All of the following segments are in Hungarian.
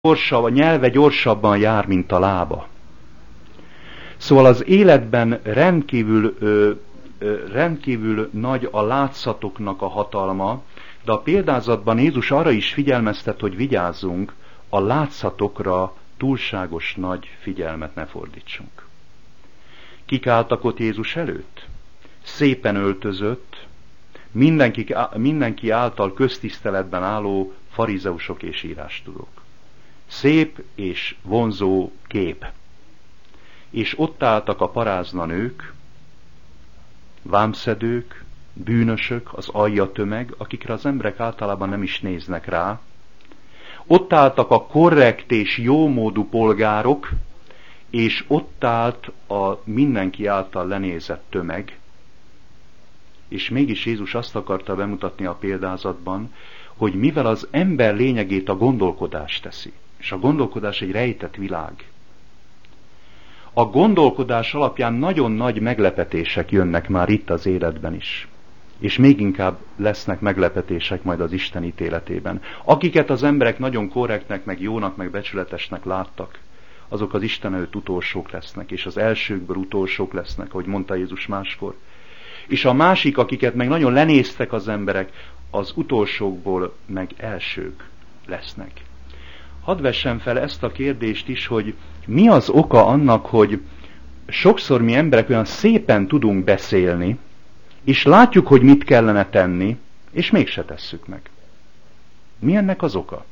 a nyelve gyorsabban jár, mint a lába. Szóval az életben rendkívül nagy a látszatoknak a hatalma, de a példázatban Jézus arra is figyelmeztet, hogy vigyázzunk, a látszatokra túlságos nagy figyelmet ne fordítsunk. Kik álltak ott Jézus előtt? Szépen öltözött, mindenki által köztiszteletben álló farizeusok és írástudók. Szép és vonzó kép. És ott álltak a parázna nők, vámszedők, bűnösök, az alja tömeg, akikre az emberek általában nem is néznek rá. Ott álltak a korrekt és jómódú polgárok, és ott állt a mindenki által lenézett tömeg. És mégis Jézus azt akarta bemutatni a példázatban, hogy mivel az ember lényegét a gondolkodás teszi, és a gondolkodás egy rejtett világ, a gondolkodás alapján nagyon nagy meglepetések jönnek már itt az életben is. És még inkább lesznek meglepetések majd az Isten ítéletében. Akiket az emberek nagyon korrektnek, meg jónak, meg becsületesnek láttak, azok az Isten előtt utolsók lesznek, és az elsőkből utolsók lesznek, ahogy mondta Jézus máskor. És a másik, akiket meg nagyon lenéztek az emberek, az utolsókból meg elsők lesznek. Hadd vessem fel ezt a kérdést is, hogy mi az oka annak, hogy sokszor mi emberek olyan szépen tudunk beszélni, és látjuk, hogy mit kellene tenni, és mégse tesszük meg. Mi ennek az oka?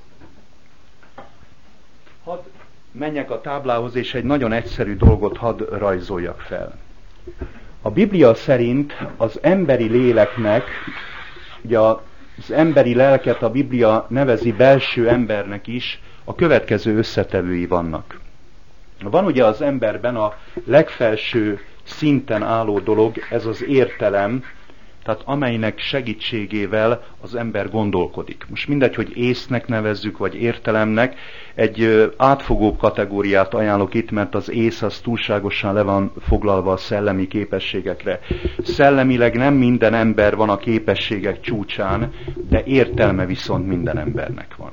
Hadd menjek a táblához, és egy nagyon egyszerű dolgot hadd rajzoljak fel. A Biblia szerint az emberi léleknek, ugye az emberi lelket a Biblia nevezi belső embernek is, a következő összetevői vannak. Van ugye az emberben a legfelső szinten álló dolog, ez az értelem, tehát amelynek segítségével az ember gondolkodik. Most mindegy, hogy észnek nevezzük, vagy értelemnek, egy átfogóbb kategóriát ajánlok itt, mert az ész az túlságosan le van foglalva a szellemi képességekre. Szellemileg nem minden ember van a képességek csúcsán, de értelme viszont minden embernek van.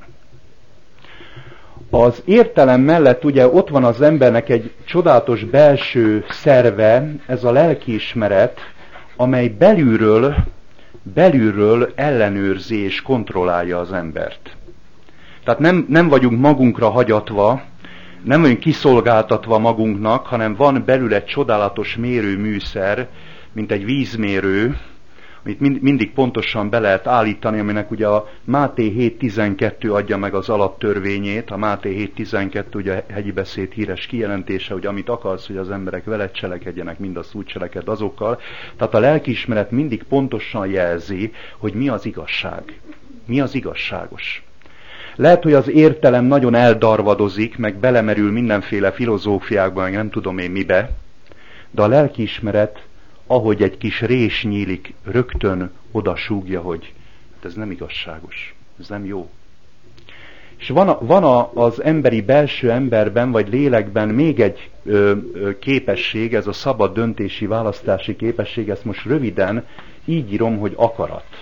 Az értelem mellett ugye ott van az embernek egy csodálatos belső szerve, ez a lelkiismeret, amely belülről ellenőrzi és kontrollálja az embert. Tehát nem vagyunk magunkra hagyatva, nem vagyunk kiszolgáltatva magunknak, hanem van belül egy csodálatos mérőműszer, mint egy vízmérő, amit mindig pontosan be lehet állítani, aminek ugye a Máté 7.12 adja meg az alaptörvényét. A Máté 7.12 ugye a hegyi beszéd híres kijelentése, hogy amit akarsz, hogy az emberek veled cselekedjenek, mindazt úgy cseleked azokkal. Tehát a lelkiismeret mindig pontosan jelzi, hogy mi az igazság, mi az igazságos. Lehet, hogy az értelem nagyon eldarvadozik, meg belemerül mindenféle filozófiákba, meg nem tudom én mibe, de a lelkiismeret, ahogy egy kis rés nyílik, rögtön oda súgja, hogy ez nem igazságos, ez nem jó. És van az emberi belső emberben, vagy lélekben még egy képesség, ez a szabad döntési, választási képesség, ezt most röviden így írom, hogy akarat.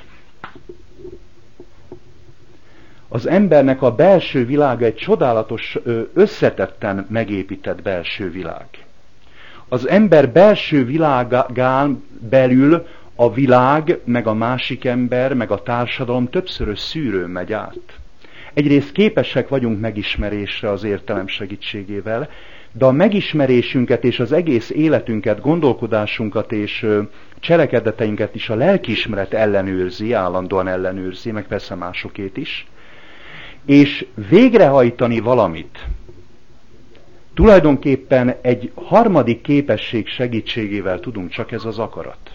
Az embernek a belső világa egy csodálatos, összetetten megépített belső világ. Az ember belső világán belül a világ, meg a másik ember, meg a társadalom többszörös szűrőn megy át. Egyrészt képesek vagyunk megismerésre az értelem segítségével, de a megismerésünket és az egész életünket, gondolkodásunkat és cselekedeteinket is a lelkiismeret ellenőrzi, állandóan ellenőrzi, meg persze másokét is, és végrehajtani valamit, tulajdonképpen egy harmadik képesség segítségével tudunk, csak ez az akarat.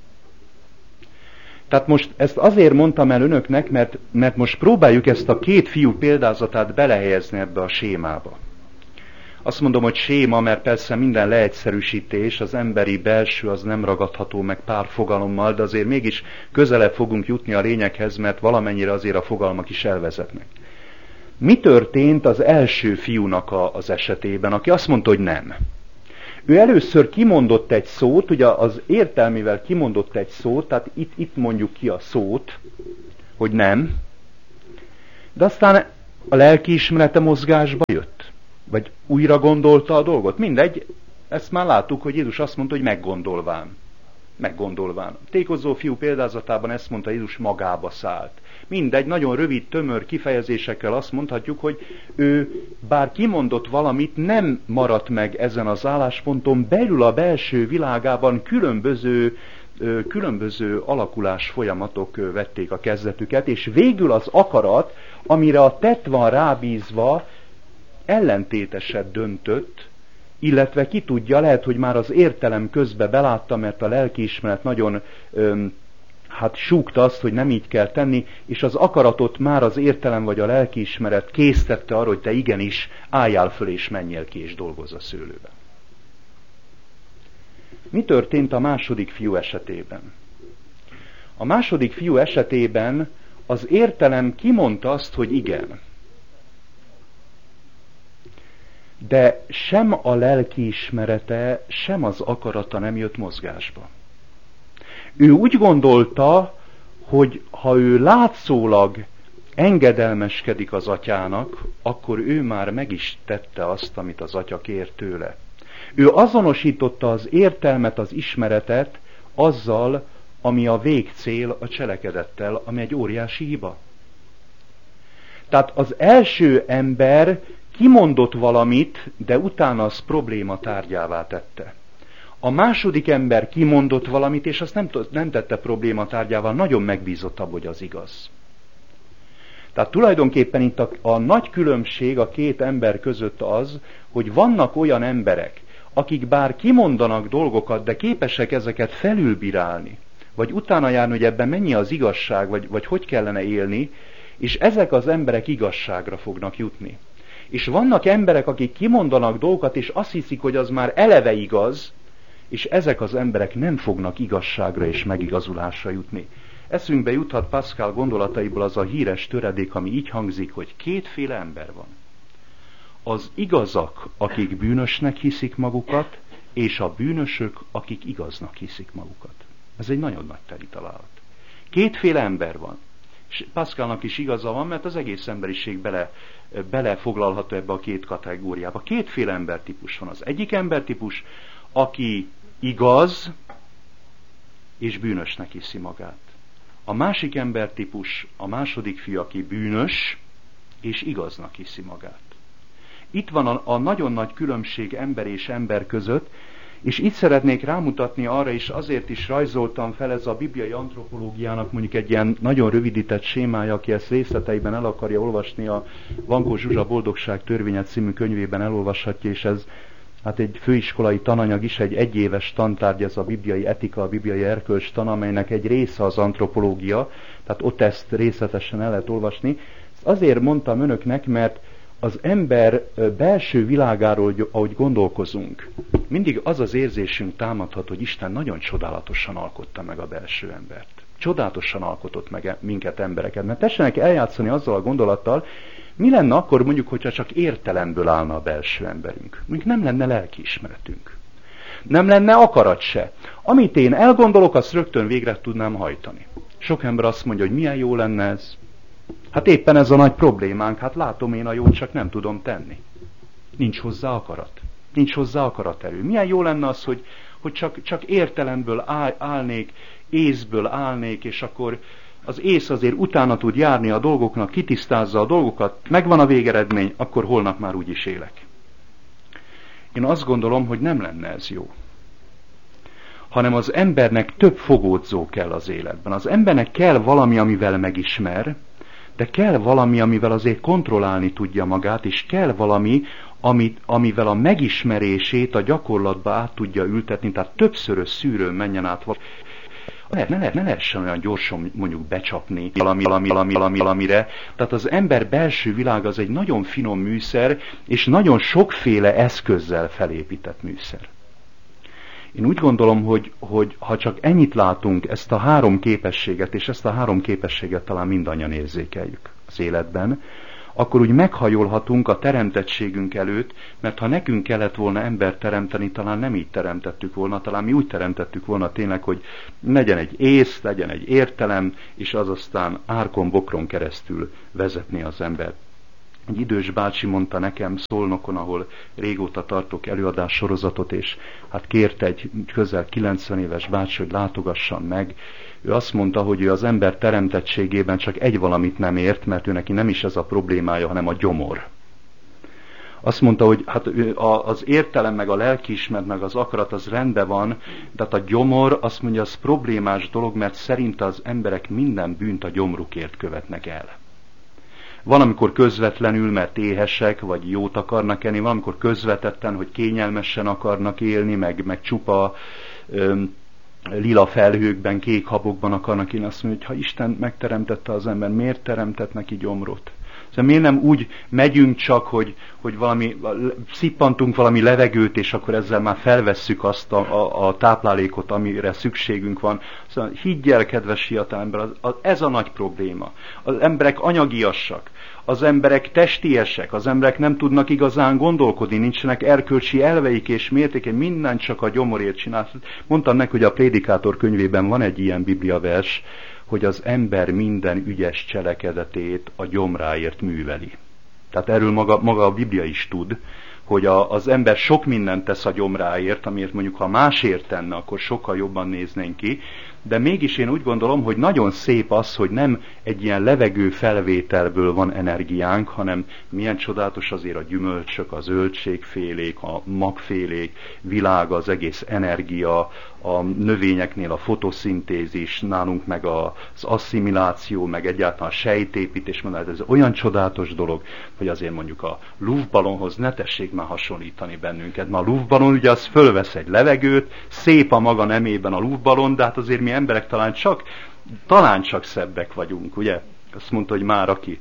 Tehát most ezt azért mondtam el önöknek, mert most próbáljuk ezt a két fiú példázatát belehelyezni ebbe a sémába. Azt mondom, hogy séma, mert persze minden leegyszerűsítés, az emberi belső az nem ragadható meg pár fogalommal, de azért mégis közelebb fogunk jutni a lényeghez, mert valamennyire azért a fogalmak is elvezetnek. Mi történt az első fiúnak az esetében, aki azt mondta, hogy nem? Ő először kimondott egy szót, ugye az értelmével kimondott egy szót, tehát itt mondjuk ki a szót, hogy nem, de aztán A lelkiismerete mozgásba jött? Vagy újra gondolta a dolgot? Mindegy, ezt már láttuk, hogy Jézus azt mondta, hogy meggondolván. Meggondolván. Tékozó fiú példázatában ezt mondta, Jézus magába szállt. Mindegy, nagyon rövid, tömör kifejezésekkel azt mondhatjuk, hogy ő bár kimondott valamit, nem maradt meg ezen az állásponton, belül a belső világában különböző alakulás folyamatok vették a kezdetüket, és végül az akarat, amire a tett van rábízva, ellentéteset döntött, illetve ki tudja, lehet, hogy már az értelem közbe belátta, mert a lelkiismeret nagyon súgta azt, hogy nem így kell tenni, és az akaratot már az értelem vagy a lelkiismeret késztette arra, hogy te igenis álljál föl és menjél ki és dolgozz a szőlőben. Mi történt a második fiú esetében? A második fiú esetében az értelem kimondta azt, hogy igen. De sem a lelkiismerete, sem az akarata nem jött mozgásba. Ő úgy gondolta, hogy ha ő látszólag engedelmeskedik az atyának, akkor ő már meg is tette azt, amit az atya kért tőle. Ő azonosította az értelmet, az ismeretet azzal, ami a végcél a cselekedettel, ami egy óriási hiba. Tehát az első ember kimondott valamit, de utána az probléma tárgyává tette. A második ember kimondott valamit, és azt nem tette probléma tárgyává, nagyon megbízott abban, hogy az igaz. Tehát tulajdonképpen itt a nagy különbség a két ember között az, hogy vannak olyan emberek, akik bár kimondanak dolgokat, de képesek ezeket felülbírálni, vagy utána járni, hogy ebben mennyi az igazság, vagy hogy kellene élni, és ezek az emberek igazságra fognak jutni. És vannak emberek, akik kimondanak dolgokat, és azt hiszik, hogy az már eleve igaz, és ezek az emberek nem fognak igazságra és megigazulásra jutni. Eszünkbe juthat Pascal gondolataiból az a híres töredék, ami így hangzik, hogy kétféle ember van. Az igazak, akik bűnösnek hiszik magukat, és a bűnösök, akik igaznak hiszik magukat. Ez egy nagyon nagy teli találat. Kétféle ember van. És Pascalnak is igaza van, mert az egész emberiség belefoglalható ebbe a két kategóriába. Kétféle embertípus van. Az egyik embertípus, aki igaz, és bűnösnek hiszi magát. A másik embertípus, a második fiú, aki bűnös, és igaznak hiszi magát. Itt van a nagyon nagy különbség ember és ember között, és itt szeretnék rámutatni arra, és azért is rajzoltam fel, ez a bibliai antropológiának mondjuk egy ilyen nagyon rövidített sémája, aki ezt részleteiben el akarja olvasni, a Vankó Zsuzsa Boldogság törvénye című könyvében elolvashatja, és ez egy főiskolai tananyag is, egy egyéves tantárgy, ez a bibliai etika, a bibliai erkölcs tan, amelynek egy része az antropológia, tehát ott ezt részletesen el lehet olvasni. Ezt azért mondtam önöknek, mert az ember belső világáról, ahogy gondolkozunk, mindig az az érzésünk támadhat, hogy Isten nagyon csodálatosan alkotta meg a belső embert. Csodálatosan alkotott meg minket embereket. Mert tessenek eljátszani azzal a gondolattal, mi lenne akkor mondjuk, hogyha csak értelemből állna a belső emberünk? Mondjuk nem lenne lelkiismeretünk. Nem lenne akarat se. Amit én elgondolok, azt rögtön végre tudnám hajtani. Sok ember azt mondja, hogy milyen jó lenne ez. Hát éppen ez a nagy problémánk, hát látom én a jót, csak nem tudom tenni. Nincs hozzá akarat. Nincs hozzá akaraterő. Milyen jó lenne az, hogy csak értelemből állnék, észből állnék, és akkor az ész azért utána tud járni a dolgoknak, kitisztázza a dolgokat, megvan a végeredmény, akkor holnap már úgy is élek. Én azt gondolom, hogy nem lenne ez jó. Hanem az embernek több fogódzó kell az életben. Az embernek kell valami, amivel megismer, de kell valami, amivel azért kontrollálni tudja magát, és kell valami, amivel a megismerését a gyakorlatba át tudja ültetni, tehát többszörös szűrőn menjen át. Ne lehessen olyan gyorsan mondjuk becsapni valamire. Tehát az ember belső világ az egy nagyon finom műszer, és nagyon sokféle eszközzel felépített műszer. Én úgy gondolom, hogy ha csak ennyit látunk, ezt a három képességet, és ezt a három képességet talán mindannyian érzékeljük az életben, akkor úgy meghajolhatunk a teremtettségünk előtt, mert ha nekünk kellett volna embert teremteni, talán nem így teremtettük volna, talán mi úgy teremtettük volna tényleg, hogy legyen egy ész, legyen egy értelem, és az aztán árkon, bokron keresztül vezetni az embert. Egy idős bácsi mondta nekem Szolnokon, ahol régóta tartok előadás sorozatot, és hát kért egy közel 90 éves bácsi, hogy látogassam meg. Ő azt mondta, hogy ő az ember teremtettségében csak egy valamit nem ért, mert ő neki nem is ez a problémája, hanem a gyomor. Azt mondta, hogy hát az értelem, meg a lelkiismeret, meg az akarat az rendben van, de hát a gyomor, azt mondja, az problémás dolog, mert szerinte az emberek minden bűnt a gyomrukért követnek el. Van, amikor közvetlenül, mert éhesek, vagy jót akarnak enni, van, amikor közvetetten, hogy kényelmesen akarnak élni, meg csupa lila felhőkben, kék habokban akarnak élni. Azt mondja, hogy ha Isten megteremtette az ember, miért teremtett neki gyomrot? Szóval miért nem úgy megyünk csak, hogy valami, szippantunk valami levegőt, és akkor ezzel már felvesszük azt a táplálékot, amire szükségünk van. Szóval higgyel, kedves fiatalember, ez a nagy probléma. Az emberek anyagiasak, az emberek testiesek, az emberek nem tudnak igazán gondolkodni, nincsenek erkölcsi elveik és mértékei, minden csak a gyomorért csinál. Mondtam neki, hogy a Prédikátor könyvében van egy ilyen bibliavers, hogy az ember minden ügyes cselekedetét a gyomráért műveli. Tehát erről maga a Biblia is tud, hogy az ember sok mindent tesz a gyomráért, amiért mondjuk ha másért tenne, akkor sokkal jobban néznénk ki, de mégis én úgy gondolom, hogy nagyon szép az, hogy nem egy ilyen levegő felvételből van energiánk, hanem milyen csodálatos azért a gyümölcsök, a zöldségfélék, a magfélék világa, az egész energia, a növényeknél a fotoszintézis, nálunk meg az asszimiláció, meg egyáltalán a sejtépítés, ez olyan csodálatos dolog, hogy azért mondjuk a luftballonhoz ne tessék már hasonlítani bennünket. Ma a luftballon ugye az fölvesz egy levegőt, szép a maga nemében a luftballon, de hát azért mi emberek talán csak szebbek vagyunk, ugye? Azt mondta, hogy már aki.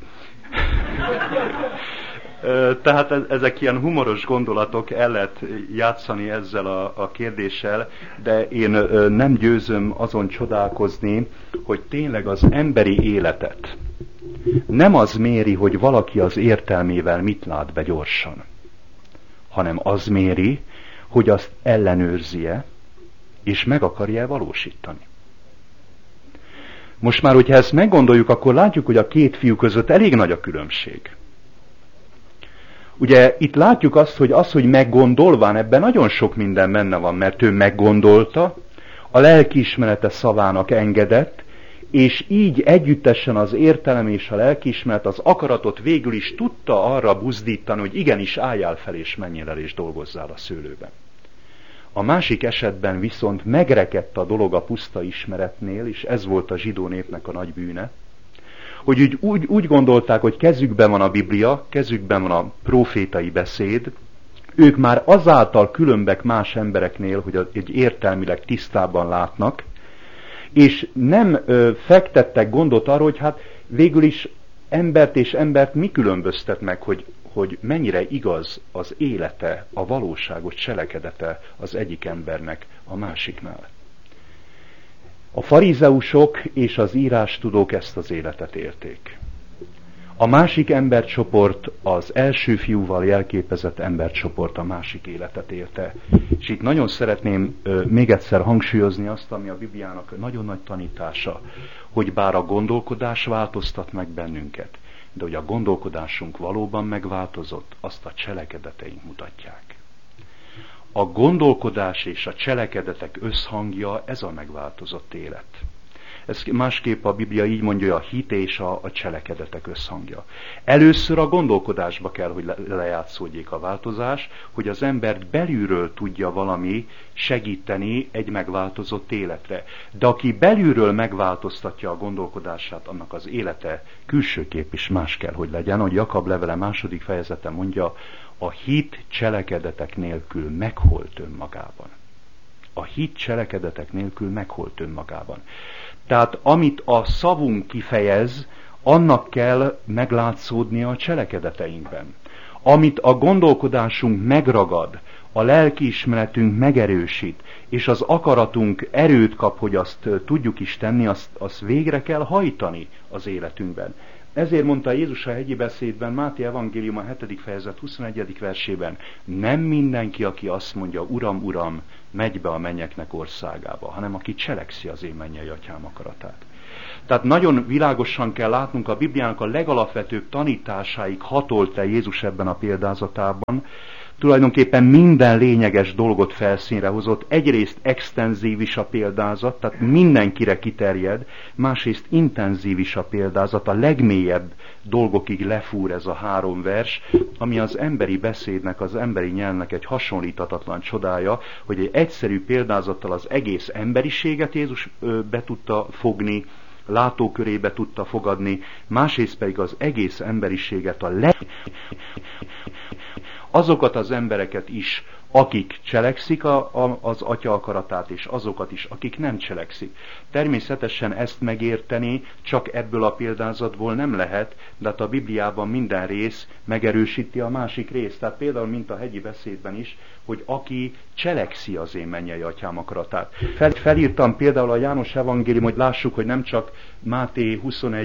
Tehát ezek ilyen humoros gondolatok, el lehet játszani ezzel a kérdéssel, de én nem győzöm azon csodálkozni, hogy tényleg az emberi életet nem az méri, hogy valaki az értelmével mit lát be gyorsan, hanem az méri, hogy azt ellenőrzie, és meg akarja valósítani. Most már, hogyha ezt meggondoljuk, akkor látjuk, hogy a két fiú között elég nagy a különbség. Ugye itt látjuk azt, hogy meggondolván, ebben nagyon sok minden benne van, mert ő meggondolta, a lelkiismerete szavának engedett, és így együttesen az értelem és a lelkiismeret az akaratot végül is tudta arra buzdítani, hogy igenis álljál fel és menjél el és dolgozzál a szőlőben. A másik esetben viszont megrekedt a dolog a puszta ismeretnél, és ez volt a zsidó népnek a nagy bűne, hogy úgy gondolták, hogy kezükben van a Biblia, kezükben van a prófétai beszéd, ők már azáltal különbek más embereknél, hogy egy értelmileg tisztában látnak, és nem fektettek gondot arra, hogy hát végül is embert és embert mi különböztet meg, hogy mennyire igaz az élete, a valóságos cselekedete az egyik embernek a másiknál. A farizeusok és az írástudók ezt az életet élték. A másik embercsoport, az első fiúval jelképezett embercsoport a másik életet élte. És itt nagyon szeretném még egyszer hangsúlyozni azt, ami a Bibliának nagyon nagy tanítása, hogy bár a gondolkodás változtat meg bennünket, de hogy a gondolkodásunk valóban megváltozott, azt a cselekedeteink mutatják. A gondolkodás és a cselekedetek összhangja, ez a megváltozott élet. Ez másképp a Biblia így mondja, hogy a hit és a cselekedetek összhangja. Először a gondolkodásba kell, hogy lejátszódjék a változás, hogy az embert belülről tudja valami segíteni egy megváltozott életre. De aki belülről megváltoztatja a gondolkodását, annak az élete külsőképp is más kell, hogy legyen. Ahogy Jakab levele 2. fejezete mondja, a hit cselekedetek nélkül megholt önmagában. A hit cselekedetek nélkül megholt önmagában. Tehát amit a szavunk kifejez, annak kell meglátszódnia a cselekedeteinkben. Amit a gondolkodásunk megragad, a lelkiismeretünk megerősít, és az akaratunk erőt kap, hogy azt tudjuk is tenni, azt végre kell hajtani az életünkben. Ezért mondta Jézus a hegyi beszédben, Máté evangélium a 7. fejezet 21. versében, nem mindenki, aki azt mondja, Uram, Uram, megy be a mennyeknek országába, hanem aki cselekszi az én mennyei atyám akaratát. Tehát nagyon világosan kell látnunk, a Bibliának a legalapvetőbb tanításáig hatolt le Jézus ebben a példázatában. Tulajdonképpen minden lényeges dolgot felszínre hozott. Egyrészt extenzív is a példázat, tehát mindenkire kiterjed, másrészt intenzív is a példázat, a legmélyebb dolgokig lefúr ez a 3 vers, ami az emberi beszédnek, az emberi nyelvnek egy hasonlíthatatlan csodája, hogy egy egyszerű példázattal az egész emberiséget Jézus be tudta fogni, látókörébe tudta fogadni, másrészt pedig az egész emberiséget, azokat az embereket is, akik cselekszik az Atya akaratát, és azokat is, akik nem cselekszik. Természetesen ezt megérteni csak ebből a példázatból nem lehet, de hát a Bibliában minden rész megerősíti a másik részt. Tehát például, mint a hegyi beszédben is, hogy aki cselekszi az én mennyei Atyám akaratát. Felírtam például a János evangélium, hogy lássuk, hogy nem csak Máté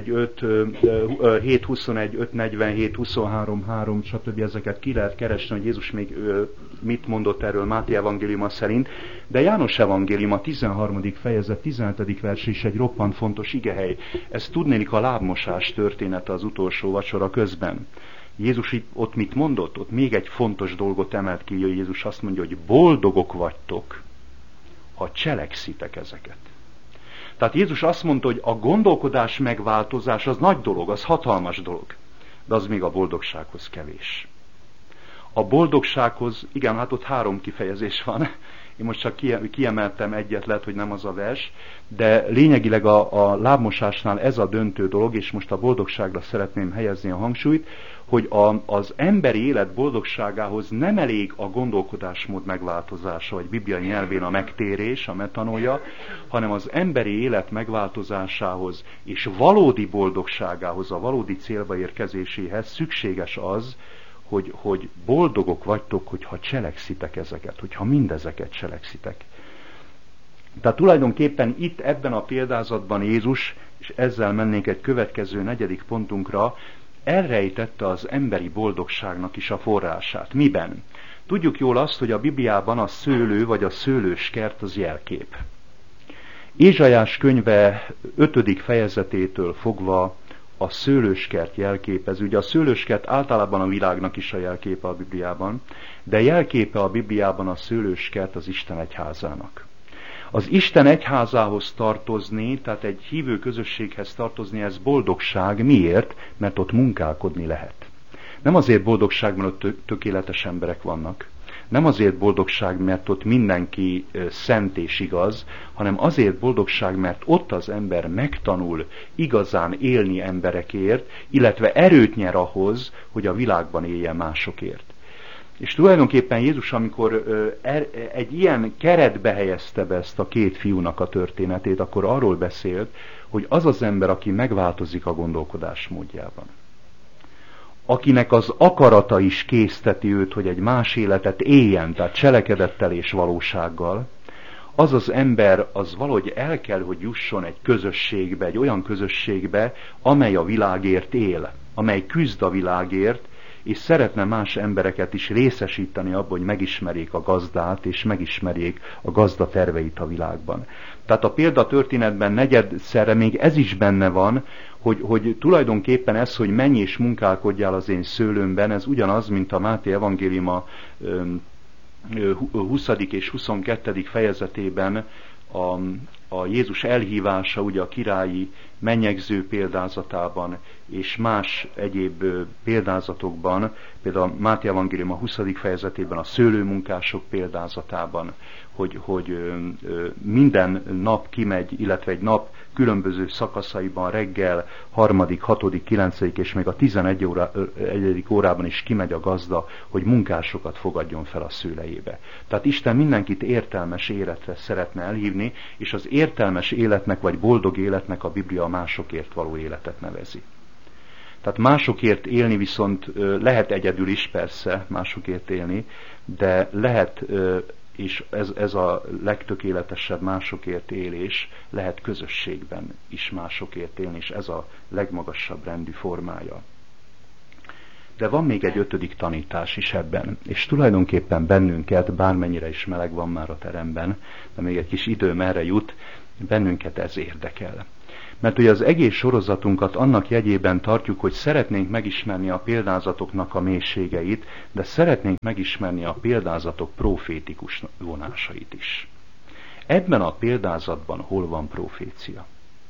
21.5, 7.21, 5.47, 23.3, stb. Ezeket ki lehet keresni, hogy Jézus még mit mondott erről Máté evangéliuma szerint, de János evangélium a 13. fejezet 17. vers is egy roppant fontos igehely. Ez tudnélik a lábmosás története az utolsó vacsora közben. Jézus ott mit mondott? Ott még egy fontos dolgot emelt ki, hogy Jézus azt mondja, hogy boldogok vagytok, ha cselekszitek ezeket. Tehát Jézus azt mondta, hogy a gondolkodás megváltozás az nagy dolog, az hatalmas dolog, de az még a boldogsághoz kevés. A boldogsághoz, igen, hát ott 3 kifejezés van, én most csak kiemeltem egyet, lehet, hogy nem az a vers, de lényegileg a lábmosásnál ez a döntő dolog, és most a boldogságra szeretném helyezni a hangsúlyt, hogy az emberi élet boldogságához nem elég a gondolkodásmód megváltozása, vagy bibliai nyelvén a megtérés, a metanoia, hanem az emberi élet megváltozásához és valódi boldogságához, a valódi célba érkezéséhez szükséges az, hogy boldogok vagytok, hogyha cselekszitek ezeket, hogyha mindezeket cselekszitek. Tehát tulajdonképpen itt ebben a példázatban Jézus, és ezzel mennénk egy következő 4. pontunkra, elrejtette az emberi boldogságnak is a forrását. Miben? Tudjuk jól azt, hogy a Bibliában a szőlő vagy a szőlőskert az jelkép. Ézsaiás könyve 5. fejezetétől fogva a szőlőskert jelképez. Ugye a szőlőskert általában a világnak is a jelképe a Bibliában, de jelképe a Bibliában a szőlőskert az Isten egyházának. Az Isten egyházához tartozni, tehát egy hívő közösséghez tartozni, ez boldogság. Miért? Mert ott munkálkodni lehet. Nem azért boldogság, mert ott tökéletes emberek vannak. Nem azért boldogság, mert ott mindenki szent és igaz, hanem azért boldogság, mert ott az ember megtanul igazán élni emberekért, illetve erőt nyer ahhoz, hogy a világban éljen másokért. És tulajdonképpen Jézus, amikor egy ilyen keretbe helyezte be ezt a 2 fiúnak a történetét, akkor arról beszélt, hogy az az ember, aki megváltozik a gondolkodásmódjában, akinek az akarata is készteti őt, hogy egy más életet éljen, tehát cselekedettel és valósággal, az az ember az valahogy el kell, hogy jusson egy közösségbe, egy olyan közösségbe, amely a világért él, amely küzd a világért, és szeretne más embereket is részesíteni abban, hogy megismerjék a gazdát, és megismerjék a gazda terveit a világban. Tehát a példatörténetben negyedszerre még ez is benne van, hogy tulajdonképpen ez, hogy menj és munkálkodjál az én szőlőmben, ez ugyanaz, mint a Máté evangélium a 20. és 22. fejezetében a Jézus elhívása ugye a királyi mennyegző példázatában, és más egyéb példázatokban, például a Máté evangélium a 20. fejezetében a szőlőmunkások példázatában, hogy minden nap kimegy, illetve egy nap különböző szakaszaiban reggel, 3., 6., 9. és még a 11. órában is kimegy a gazda, hogy munkásokat fogadjon fel a szőlejébe. Tehát Isten mindenkit értelmes életre szeretne elhívni, és az értelmes életnek vagy boldog életnek a Biblia a másokért való életet nevezi. Tehát másokért élni viszont lehet egyedül is, persze másokért élni, de lehet, és ez a legtökéletesebb másokért élés, lehet közösségben is másokért élni, és ez a legmagasabb rendű formája. De van még egy 5. tanítás is ebben, és tulajdonképpen bennünket, bármennyire is meleg van már a teremben, de még egy kis időm erre jut, bennünket ez érdekel. Mert ugye az egész sorozatunkat annak jegyében tartjuk, hogy szeretnénk megismerni a példázatoknak a mélységeit, de szeretnénk megismerni a példázatok profétikus vonásait is. Ebben a példázatban hol van profécia?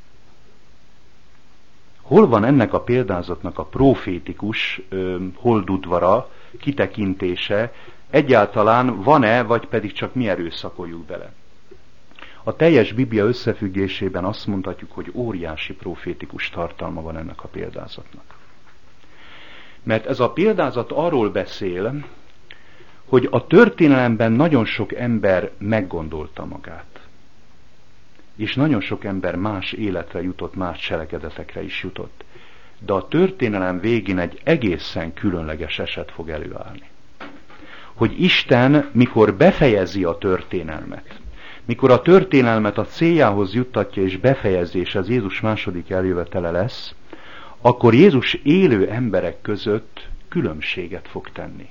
Hol van ennek a példázatnak a profétikus holdudvara, kitekintése, egyáltalán van-e, vagy pedig csak mi erőszakoljuk bele? A teljes Biblia összefüggésében azt mondhatjuk, hogy óriási profétikus tartalma van ennek a példázatnak. Mert ez a példázat arról beszél, hogy a történelemben nagyon sok ember meggondolta magát. És nagyon sok ember más életre jutott, más cselekedetekre is jutott. De a történelem végén egy egészen különleges eset fog előállni. Hogy Isten, mikor befejezi a történelmet, mikor a történelmet a céljához juttatja és befejezi, és ez Jézus második eljövetele lesz, akkor Jézus élő emberek között különbséget fog tenni.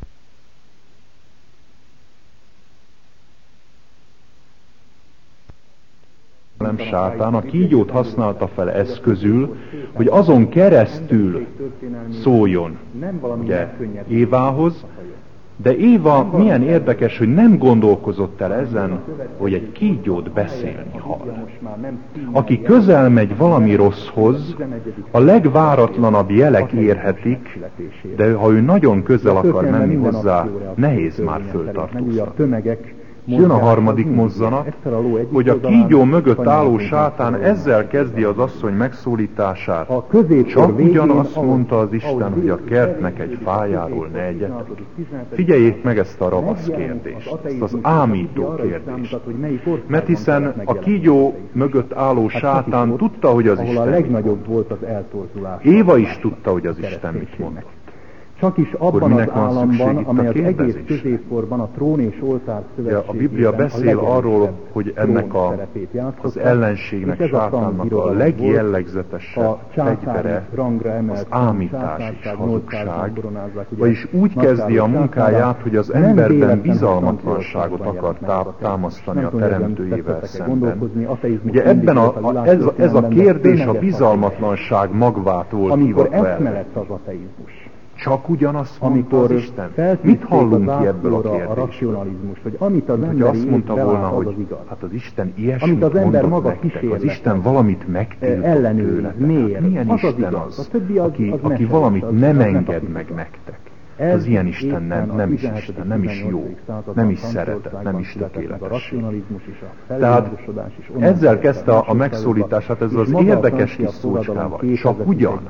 Sátán a kígyót használta fel eszközül, hogy azon keresztül szóljon ugye Évához, de Éva milyen érdekes, hogy nem gondolkozott el ezen, hogy egy kígyót beszélni hall. Aki közel megy valami rosszhoz, a legváratlanabb jelek érhetik, de ha ő nagyon közel akar menni hozzá, nehéz már föltartóztatni. Jön a harmadik mozzanat, hogy a kígyó mögött álló sátán ezzel kezdi az asszony megszólítását. Csak ugyanazt mondta az Isten, hogy a kertnek egy fájáról ne egyetek. Figyeljék meg ezt a ravasz kérdést, ezt az ámító kérdést. Mert hiszen a kígyó mögött álló sátán tudta, hogy az Isten mit mond. Éva is tudta, hogy az Isten mit mondott. Csak is abban az államban, amely az egész középkorban a trón és oltár szövetségében a Biblia beszél arról, hogy ennek az ellenségnek, sátánnak a legjellegzetesebb fegyvere az ámítás és hazugság, vagyis úgy kezdi a munkáját, hogy az emberben bizalmatlanságot akar támasztani a teremtőjével szemben. Ugye ebben ez a kérdés a bizalmatlanság magvát volt hivatva el. Csak ugyanazt mondta az Isten. Mit hallunk ki ebből a kérdésből? Hogy azt mondta volna, hogy hát az Isten ilyesmit mondott nektek, az Isten valamit megtiltott tőletek. Milyen Isten az, aki valamit nem enged meg nektek? Az ilyen Isten nem is Isten, nem is jó, nem is szeretet, nem is tökéletesség. Tehát ezzel kezdte a megszólítását, ez az érdekes kis szócskával. Csak ugyan.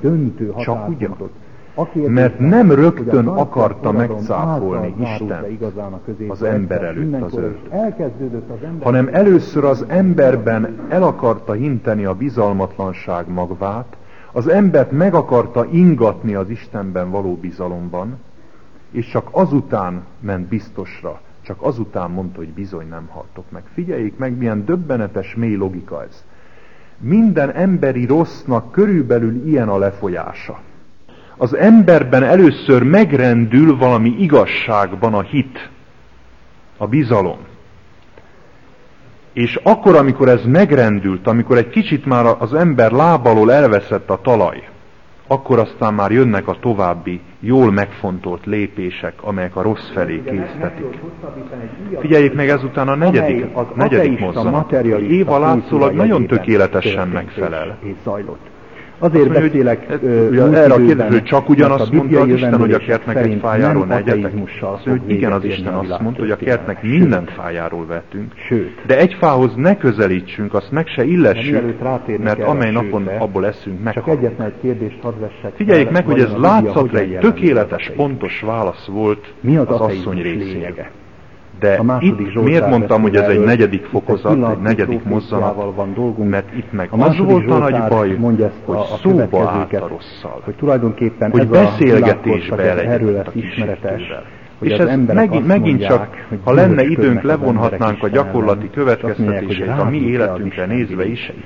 Mert nem rögtön akarta megcáfolni Isten az ember előtt az ördög, hanem először az emberben el akarta hinteni a bizalmatlanság magvát, az embert meg akarta ingatni az Istenben való bizalomban, és csak azután ment biztosra, csak azután mondta, hogy bizony nem haltok meg. Figyeljék meg, milyen döbbenetes mély logika ez. Minden emberi rossznak körülbelül ilyen a lefolyása. Az emberben először megrendül valami igazságban a hit, a bizalom. És akkor, amikor ez megrendült, amikor egy kicsit már az ember lábalól elveszett a talaj, akkor aztán már jönnek a további, jól megfontolt lépések, amelyek a rossz felé késztetik. Figyeljék meg ezután a negyedik mozzanat. Éva látszólag nagyon tökéletesen megfelel. Azért beszélek erre a kérdésről, csak ugyanazt mondta az Isten, hogy a kertnek egy fájáról ne egyetek. Igen, az Isten azt mondta, hogy a kertnek minden fájáról vettünk, de egy fához ne közelítsünk, azt meg se illessük, mert amely napon abból eszünk, meghalunk. Figyeljék meg, hogy ez látszatra egy tökéletes, pontos válasz volt az asszony részéről. De itt miért mondtam, hogy ez egy negyedik fokozat, egy negyedik mozzanat, mert itt meg az volt a nagy baj, hogy szóba állt a rosszal, hogy beszélgetésbe elegyedett a kísértővel. És ez megint csak, ha lenne időnk, levonhatnánk a gyakorlati következtetéseit a mi életünkre nézve is,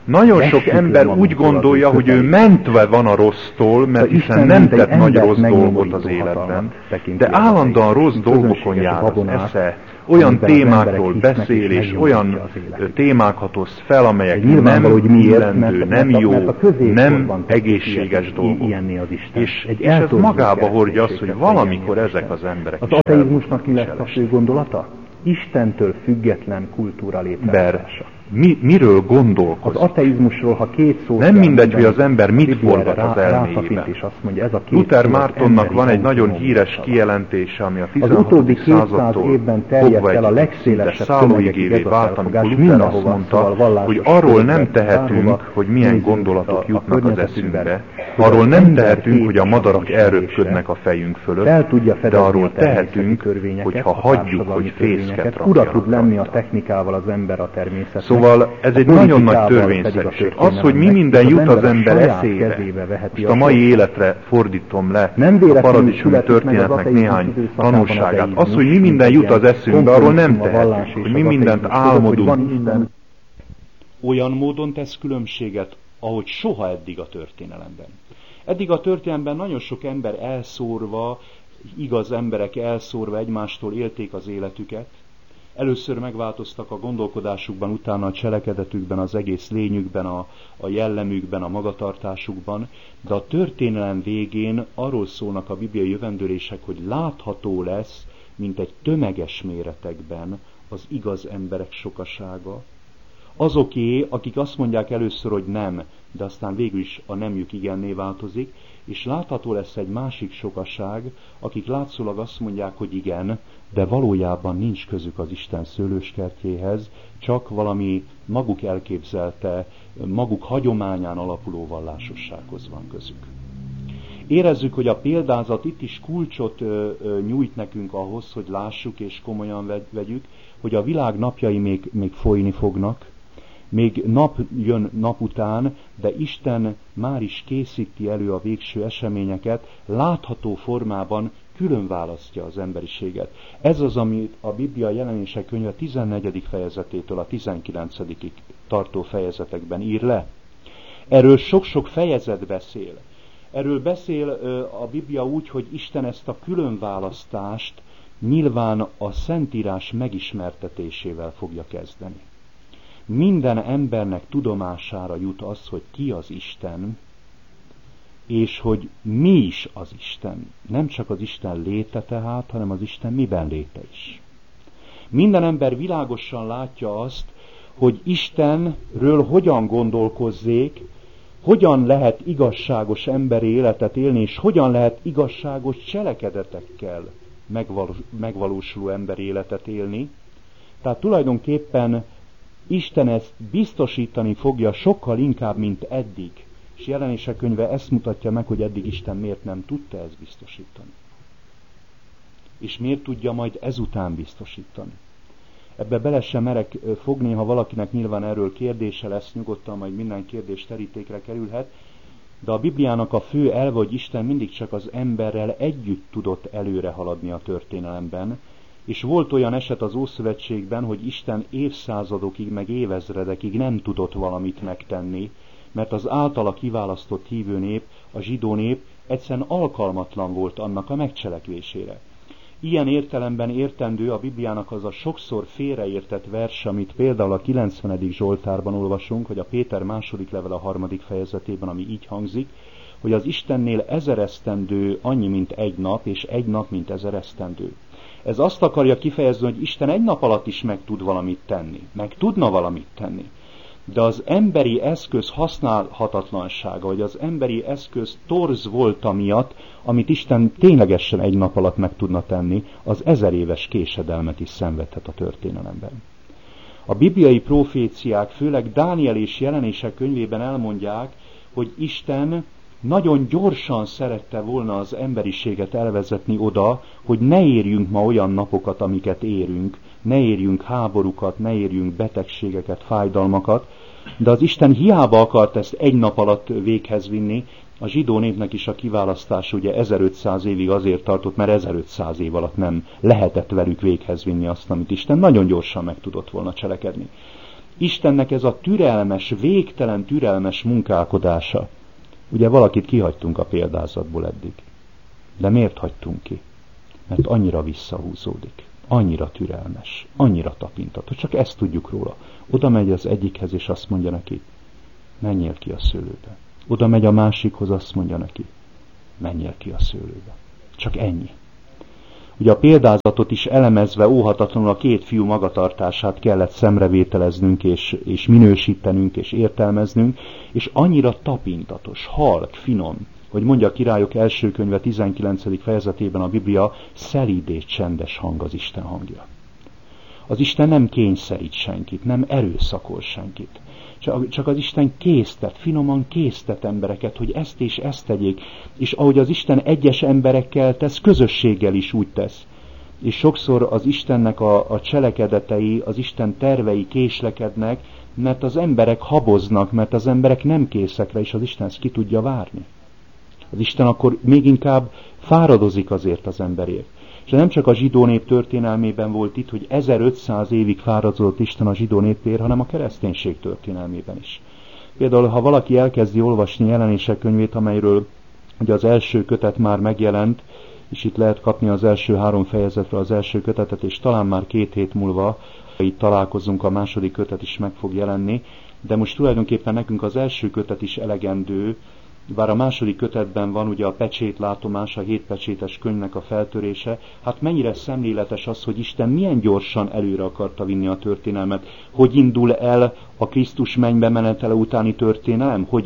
Nagyon sok ember úgy gondolja, hogy ő mentve van a rossztól, mert hiszen nem tett nagy rossz dolgot az életben, de állandóan rossz dolgokon jár az esze, olyan témákról beszél, és olyan témákat hoz fel, amelyek nem illendő, nem jó, nem egészséges dolgok. És ez magába hordja azt, hogy valamikor ezek az emberek az ateizmusnak mi lesz a fő gondolata? Istentől független kultúra létrehozása. Miről gondolkozik? Az ateizmusról, ha két szó... Nem mindegy, hogy az ember mit forgat az elméjében. Luther Mártonnak van egy nagyon híres kijelentése, ami a 16. századtól fogva egy szállóigévé vált, amikor Luther azt mondta, hogy arról nem tehetünk, hogy milyen gondolatok jutnak az eszünkbe, arról nem tehetünk, hogy a madarak elröpködnek a fejünk fölött, de arról tehetünk, hogy ha hagyjuk, hogy fészket rakjanak. Ura tud lenni a technikával az ember a természetnek. Szóval ez egy nagyon nagy törvényszerűség. Az, hogy mi minden jut az ember eszébe, most a mai életre fordítom le a paradicsomi történetnek néhány tanulságát. Az, hogy mi minden jut az eszünkbe, arról nem tehetünk, hogy mi mindent álmodunk. Olyan módon tesz különbséget, ahogy soha eddig a történelemben. Eddig a történelemben nagyon sok ember elszórva, igaz emberek elszórva egymástól élték az életüket. Először megváltoztak a gondolkodásukban, utána a cselekedetükben, az egész lényükben, a jellemükben, a magatartásukban, de a történelem végén arról szólnak a bibliai jövendőlések, hogy látható lesz, mint egy tömeges méretekben az igaz emberek sokasága. Azoké, akik azt mondják először, hogy nem, de aztán végül is a nemjük igenné változik, és látható lesz egy másik sokaság, akik látszólag azt mondják, hogy igen, de valójában nincs közük az Isten szőlőskertjéhez, csak valami maguk elképzelte, maguk hagyományán alapuló vallásossághoz van közük. Érezzük, hogy a példázat itt is kulcsot nyújt nekünk ahhoz, hogy lássuk és komolyan vegyük, hogy a világ napjai még folyni fognak, még nap jön nap után, de Isten már is készíti elő a végső eseményeket, látható formában külön választja az emberiséget. Ez az, amit a Biblia Jelenések könyve 14. fejezetétől a 19. tartó fejezetekben ír le. Erről sok-sok fejezet beszél. Erről beszél a Biblia úgy, hogy Isten ezt a különválasztást nyilván a Szentírás megismertetésével fogja kezdeni. Minden embernek tudomására jut az, hogy ki az Isten, és hogy mi is az Isten. Nem csak az Isten léte tehát, hanem az Isten miben léte is. Minden ember világosan látja azt, hogy Istenről hogyan gondolkozzék, hogyan lehet igazságos emberi életet élni, és hogyan lehet igazságos cselekedetekkel megvalósuló emberi életet élni. Tehát tulajdonképpen Isten ezt biztosítani fogja sokkal inkább, mint eddig. És Jelenések könyve ezt mutatja meg, hogy eddig Isten miért nem tudta ezt biztosítani. És miért tudja majd ezután biztosítani. Ebbe bele sem merek fogni, ha valakinek nyilván erről kérdése lesz, nyugodtan majd minden kérdés terítékre kerülhet, de a Bibliának a fő elve, hogy Isten mindig csak az emberrel együtt tudott előre haladni a történelemben, és volt olyan eset az Ószövetségben, hogy Isten évszázadokig, meg évezredekig nem tudott valamit megtenni, mert az általa kiválasztott hívő nép, a zsidó nép egyszerűen alkalmatlan volt annak a megcselekvésére. Ilyen értelemben értendő a Bibliának az a sokszor félreértett vers, amit például a 90. Zsoltárban olvasunk, vagy a Péter második levele 3. fejezetében, ami így hangzik, hogy az Istennél 1000 esztendő annyi, mint egy nap, és egy nap, mint 1000 esztendő. Ez azt akarja kifejezni, hogy Isten egy nap alatt is meg tud valamit tenni, meg tudna valamit tenni. De az emberi eszköz használhatatlansága, vagy az emberi eszköz torz volta miatt, amit Isten ténylegesen egy nap alatt meg tudna tenni, az 1000 éves késedelmet is szenvedhet a történelemben. A bibliai proféciák, főleg Dániel és Jelenések könyvében elmondják, hogy Isten nagyon gyorsan szerette volna az emberiséget elvezetni oda, hogy ne érjünk ma olyan napokat, amiket érünk, ne érjünk háborúkat, ne érjünk betegségeket, fájdalmakat, de az Isten hiába akart ezt egy nap alatt véghez vinni, a zsidó népnek is a kiválasztás ugye 1500 évig azért tartott, mert 1500 év alatt nem lehetett velük véghez vinni azt, amit Isten nagyon gyorsan meg tudott volna cselekedni. Istennek ez a türelmes, végtelen türelmes munkálkodása. Ugye valakit kihagytunk a példázatból eddig. De miért hagytunk ki? Mert annyira visszahúzódik, annyira türelmes, annyira tapintató. Csak ezt tudjuk róla. Oda megy az egyikhez, és azt mondja neki, menjél ki a szőlőbe. Oda megy a másikhoz, azt mondja neki, menjél ki a szőlőbe. Csak ennyi. Ugye a példázatot is elemezve óhatatlanul a két fiú magatartását kellett szemrevételeznünk, és minősítenünk, és értelmeznünk, és annyira tapintatos, halk, finom, hogy mondja a Királyok első könyve 19. fejezetében a Biblia, szelíd és csendes hang az Isten hangja. Az Isten nem kényszerít senkit, nem erőszakol senkit. Csak az Isten késztet, finoman késztet embereket, hogy ezt és ezt tegyék. És ahogy az Isten egyes emberekkel tesz, közösséggel is úgy tesz. És sokszor az Istennek a cselekedetei, az Isten tervei késlekednek, mert az emberek haboznak, mert az emberek nem készek rá, és az Isten ezt ki tudja várni. Az Isten akkor még inkább fáradozik azért az emberért. És nem csak a zsidó nép történelmében volt itt, hogy 1500 évig fáradzott Isten a zsidó népért, hanem a kereszténység történelmében is. Például, ha valaki elkezdi olvasni Jelenések könyvét, amelyről ugye az első kötet már megjelent, és itt lehet kapni az első 3 fejezetre az első kötetet, és talán már 2 hét múlva itt találkozunk, a második kötet is meg fog jelenni, de most tulajdonképpen nekünk az első kötet is elegendő, bár a második kötetben van ugye a pecsétlátomás, a 7 pecsétes könyvnek a feltörése, hát mennyire szemléletes az, hogy Isten milyen gyorsan előre akarta vinni a történelmet, hogy indul el a Krisztus mennybe menetele utáni történelem, hogy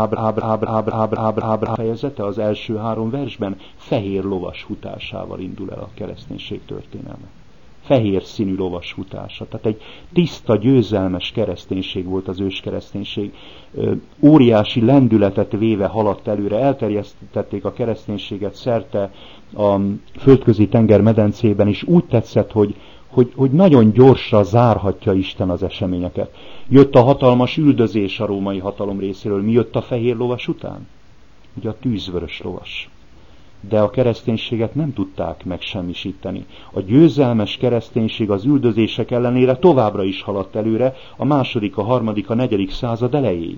Ábrahám fejezete az első 3 versben fehér lovas futásával indul el a kereszténység történelme. Fehér színű lovas futása. Tehát egy tiszta, győzelmes kereszténység volt az őskereszténység. Óriási lendületet véve haladt előre, elterjesztették a kereszténységet szerte a földközi tenger medencében, és úgy tetszett, hogy nagyon gyorsra zárhatja Isten az eseményeket. Jött a hatalmas üldözés a római hatalom részéről. Mi jött a fehér lovas után? Ugye a tűzvörös lovas. De a kereszténységet nem tudták megsemmisíteni. A győzelmes kereszténység az üldözések ellenére továbbra is haladt előre a 2., a 3., a 4. század elejéig.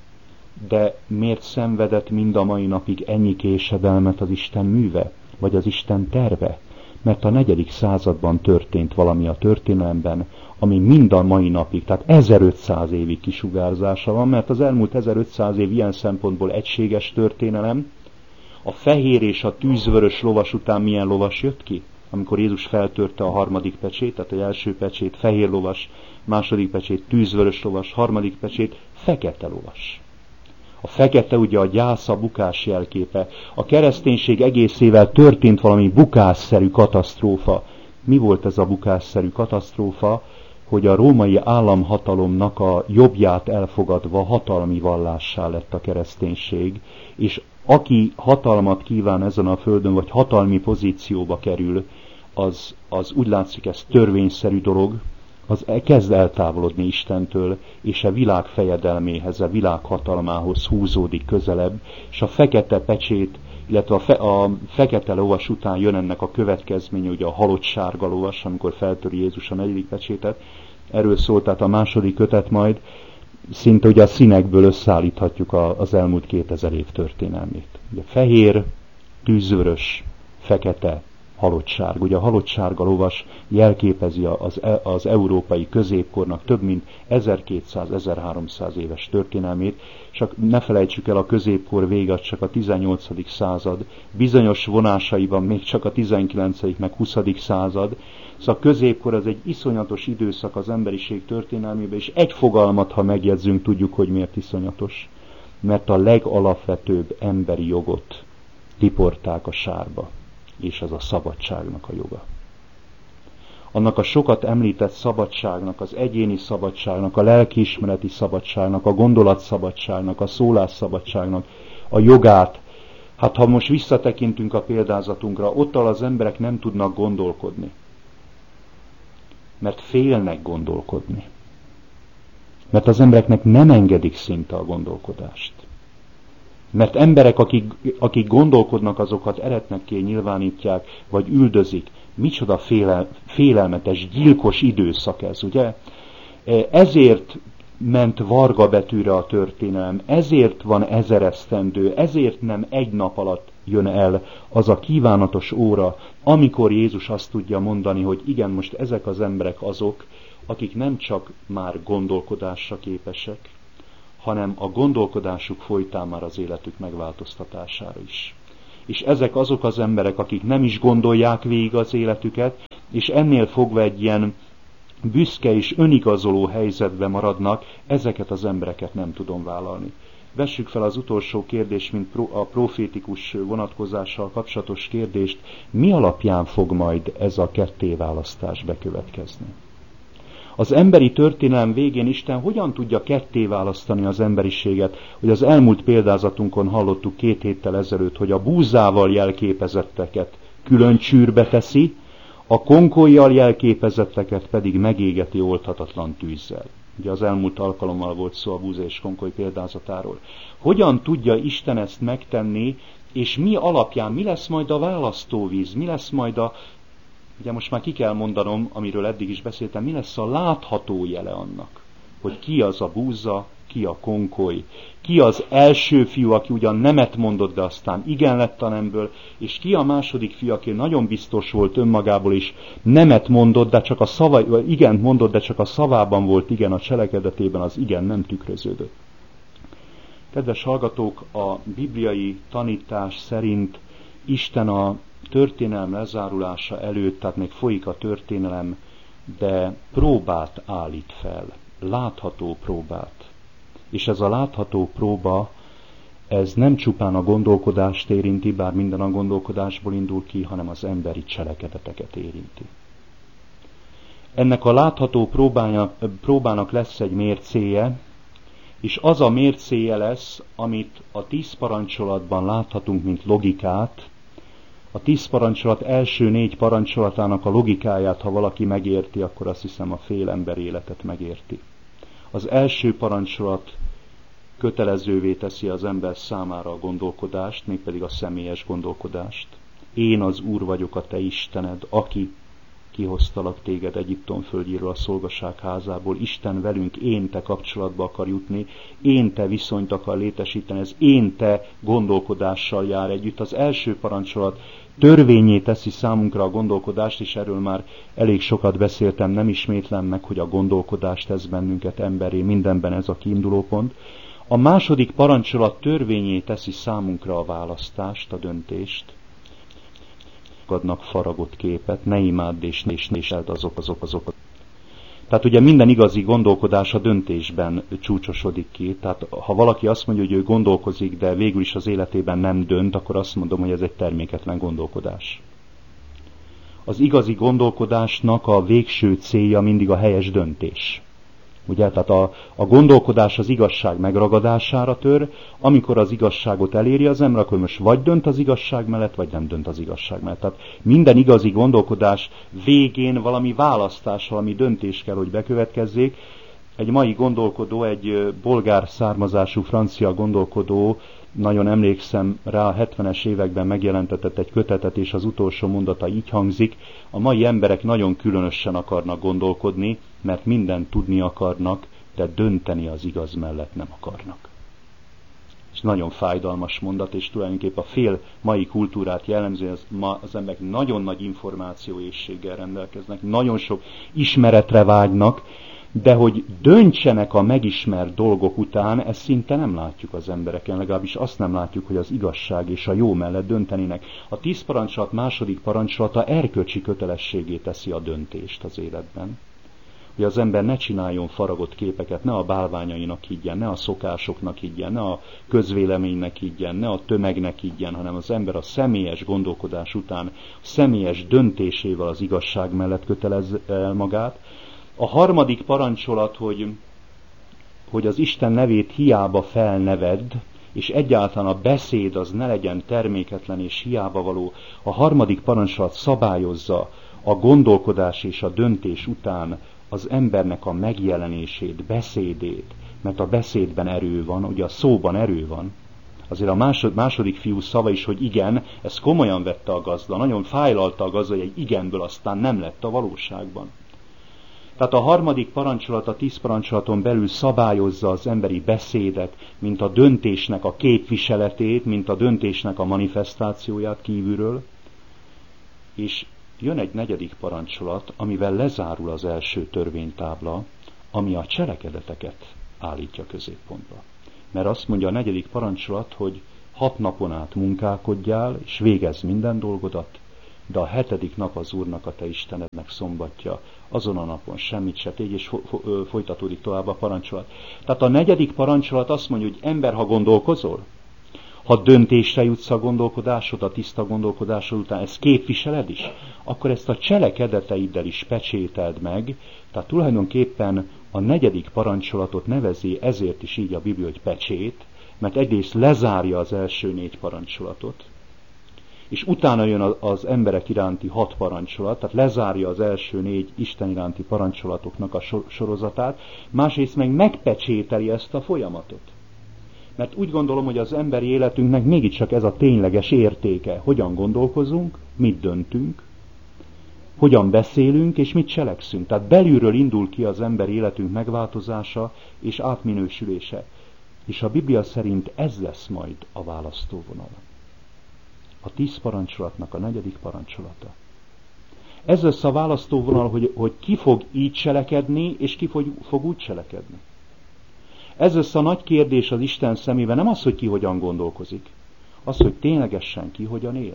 De miért szenvedett mind a mai napig ennyi késedelmet az Isten műve, vagy az Isten terve? Mert a 4. században történt valami a történelemben, ami mind a mai napig, tehát 1500 évig kisugárzása van, mert az elmúlt 1500 év ilyen szempontból egységes történelem. A fehér és a tűzvörös lovas után milyen lovas jött ki? Amikor Jézus feltörte a 3. pecsétet, az első pecsét fehér lovas, 2. pecsét tűzvörös lovas, 3. pecsét fekete lovas. A fekete ugye a gyász, a bukás jelképe. A kereszténység egészével történt valami bukásszerű katasztrófa. Mi volt ez a bukásszerű katasztrófa? Hogy a római államhatalomnak a jobbját elfogadva hatalmi vallássá lett a kereszténység, és aki hatalmat kíván ezen a földön, vagy hatalmi pozícióba kerül, az úgy látszik, ez törvényszerű dolog, az kezd eltávolodni Istentől, és a világ fejedelméhez, a világ hatalmához húzódik közelebb, és a fekete pecsét, illetve a fekete lovas után jön ennek a következménye, ugye a halott sárga lovas, amikor feltöri Jézus a 4. pecsétet. Erről szólt tehát a 2. kötet majd, szinte ugye a színekből összeállíthatjuk az elmúlt 2000 év történelmét. Ugye fehér, tűzvörös, fekete, halottsárga. Ugye a halottsárga lovas jelképezi az európai középkornak több mint 1200-1300 éves történelmét, csak ne felejtsük el a középkor vége, csak a 18. század, bizonyos vonásaiban még csak a 19. meg 20. század, szóval a középkor az egy iszonyatos időszak az emberiség történelmében, és egy fogalmat, ha megjegyzünk, tudjuk, hogy miért iszonyatos. Mert a legalapvetőbb emberi jogot tiporták a sárba, és az a szabadságnak a joga. Annak a sokat említett szabadságnak, az egyéni szabadságnak, a lelkiismereti szabadságnak, a gondolatszabadságnak, a szólásszabadságnak a jogát, hát ha most visszatekintünk a példázatunkra, ottal az emberek nem tudnak gondolkodni. Mert félnek gondolkodni. Mert az embereknek nem engedik szinte a gondolkodást. Mert emberek, akik gondolkodnak, azokat eretnekké nyilvánítják, vagy üldözik. Micsoda félelmetes, gyilkos időszak ez, ugye? Ezért ment varga betűre a történelem, ezért van 1000 esztendő, ezért nem egy nap alatt jön el az a kívánatos óra, amikor Jézus azt tudja mondani, hogy igen, most ezek az emberek azok, akik nem csak már gondolkodásra képesek, hanem a gondolkodásuk folytán már az életük megváltoztatására is. És ezek azok az emberek, akik nem is gondolják végig az életüket, és ennél fogva egy ilyen büszke és önigazoló helyzetben maradnak, ezeket az embereket nem tudom vállalni. Vessük fel az utolsó kérdést, mint a profétikus vonatkozással kapcsolatos kérdést, mi alapján fog majd ez a kettéválasztás bekövetkezni? Az emberi történelem végén Isten hogyan tudja kettéválasztani az emberiséget, hogy az elmúlt példázatunkon hallottuk 2 héttel ezelőtt, hogy a búzával jelképezetteket külön csűrbe teszi, a konkollyal jelképezetteket pedig megégeti oldhatatlan tűzzel. Ugye az elmúlt alkalommal volt szó a búza és konkoly példázatáról. Hogyan tudja Isten ezt megtenni, és mi alapján, mi lesz majd a választóvíz, mi lesz majd ugye most már ki kell mondanom, amiről eddig is beszéltem, mi lesz a látható jele annak, hogy ki az a búza, ki a konkoly, ki az első fiú, aki ugyan nemet mondott, de aztán igen lett a nemből, és ki a második fiú, aki nagyon biztos volt önmagából is, nemet mondott, de csak a igent mondott, de csak a szavában volt igen, a cselekedetében az igen nem tükröződött. Kedves hallgatók, a bibliai tanítás szerint Isten a történelem lezárulása előtt, tehát még folyik a történelem, de próbát állít fel, látható próbát. És ez a látható próba, ez nem csupán a gondolkodást érinti, bár minden a gondolkodásból indul ki, hanem az emberi cselekedeteket érinti. Ennek a látható próbának lesz egy mércéje, és az a mércéje lesz, amit a 10 parancsolatban láthatunk, mint logikát. A 10 parancsolat első 4 parancsolatának a logikáját, ha valaki megérti, akkor azt hiszem a fél ember életet megérti. Az első parancsolat kötelezővé teszi az ember számára a gondolkodást, mégpedig a személyes gondolkodást. Én az Úr vagyok, a te Istened, aki kihoztalak téged Egyiptom földjéről, a szolgaság házából. Isten velünk én-te kapcsolatba akar jutni, én-te viszonyt akar létesíteni, ez én-te gondolkodással jár együtt. Az első parancsolat törvényé teszi számunkra a gondolkodást, és erről már elég sokat beszéltem, nem ismétlem meg, hogy a gondolkodást tesz bennünket emberré, mindenben ez a kiinduló pont. A második parancsolat törvényé teszi számunkra a választást, a döntést. Adnak faragott képet, ne imádd és ne eld azok. Tehát ugye minden igazi gondolkodás a döntésben csúcsosodik ki. Tehát ha valaki azt mondja, hogy ő gondolkozik, de végül is az életében nem dönt, akkor azt mondom, hogy ez egy terméketlen gondolkodás. Az igazi gondolkodásnak a végső célja mindig a helyes döntés. Ugye, tehát a gondolkodás az igazság megragadására tör, amikor az igazságot eléri az ember, akkor most vagy dönt az igazság mellett, vagy nem dönt az igazság mellett. Tehát minden igazi gondolkodás végén valami választás, valami döntés kell, hogy bekövetkezzék. Egy mai gondolkodó, egy bolgár származású francia gondolkodó, nagyon emlékszem rá, a 70-es években megjelentetett egy kötetet, és az utolsó mondata így hangzik: a mai emberek nagyon különösen akarnak gondolkodni, mert mindent tudni akarnak, de dönteni az igaz mellett nem akarnak. És nagyon fájdalmas mondat, és tulajdonképpen a fél mai kultúrát jellemző, az emberek nagyon nagy információészséggel rendelkeznek, nagyon sok ismeretre vágynak, de hogy döntsenek a megismert dolgok után, ezt szinte nem látjuk az embereken, legalábbis azt nem látjuk, hogy az igazság és a jó mellett döntenének. A 10 parancsolat második parancsolata erkölcsi kötelességé teszi a döntést az életben. Hogy az ember ne csináljon faragott képeket, ne a bálványainak higgyen, ne a szokásoknak higgyen, ne a közvéleménynek higgyen, ne a tömegnek higgyen, hanem az ember a személyes gondolkodás után, a személyes döntésével az igazság mellett kötelez el magát. A harmadik parancsolat, hogy az Isten nevét hiába felnevedd, és egyáltalán a beszéd az ne legyen terméketlen és hiába való. A harmadik parancsolat szabályozza a gondolkodás és a döntés után az embernek a megjelenését, beszédét, mert a beszédben erő van, ugye a szóban erő van. Azért a második fiú szava is, hogy igen, ezt komolyan vette a gazda, nagyon fájlalta a gazda, hogy egy igenből aztán nem lett a valóságban. Tehát a harmadik parancsolat a 10 parancsolaton belül szabályozza az emberi beszédet, mint a döntésnek a képviseletét, mint a döntésnek a manifestációját kívülről. És jön egy 4. parancsolat, amivel lezárul az első törvénytábla, ami a cselekedeteket állítja középpontba. Mert azt mondja a 4. parancsolat, hogy 6 napon át munkálkodjál, és végezz minden dolgodat, de a 7. nap az Úrnak, a te Istenednek szombatja, azon a napon semmit se tégy, és folytatódik tovább a parancsolat. Tehát a 4. parancsolat azt mondja, hogy ember, ha gondolkozol, ha döntésre jutsz a gondolkodásod, a tiszta gondolkodásod után, ezt képviseled is, akkor ezt a cselekedeteiddel is pecsételd meg. Tehát tulajdonképpen a 4. parancsolatot nevezi ezért is így a Biblia, hogy pecsét, mert egyrészt lezárja az első 4 parancsolatot, és utána jön az emberek iránti 6 parancsolat, tehát lezárja az első 4 Isten iránti parancsolatoknak a sorozatát, másrészt meg megpecsételi ezt a folyamatot. Mert úgy gondolom, hogy az emberi életünknek mégiscsak ez a tényleges értéke. Hogyan gondolkozunk, mit döntünk, hogyan beszélünk, és mit cselekszünk. Tehát belülről indul ki az emberi életünk megváltozása és átminősülése. És a Biblia szerint ez lesz majd a választóvonal. A 10 parancsolatnak a 4. parancsolata. Ez lesz a választóvonal, hogy ki fog így cselekedni, és ki fog úgy cselekedni. Ez lesz a nagy kérdés az Isten szemében, nem az, hogy ki hogyan gondolkozik, az, hogy ténylegesen ki hogyan él.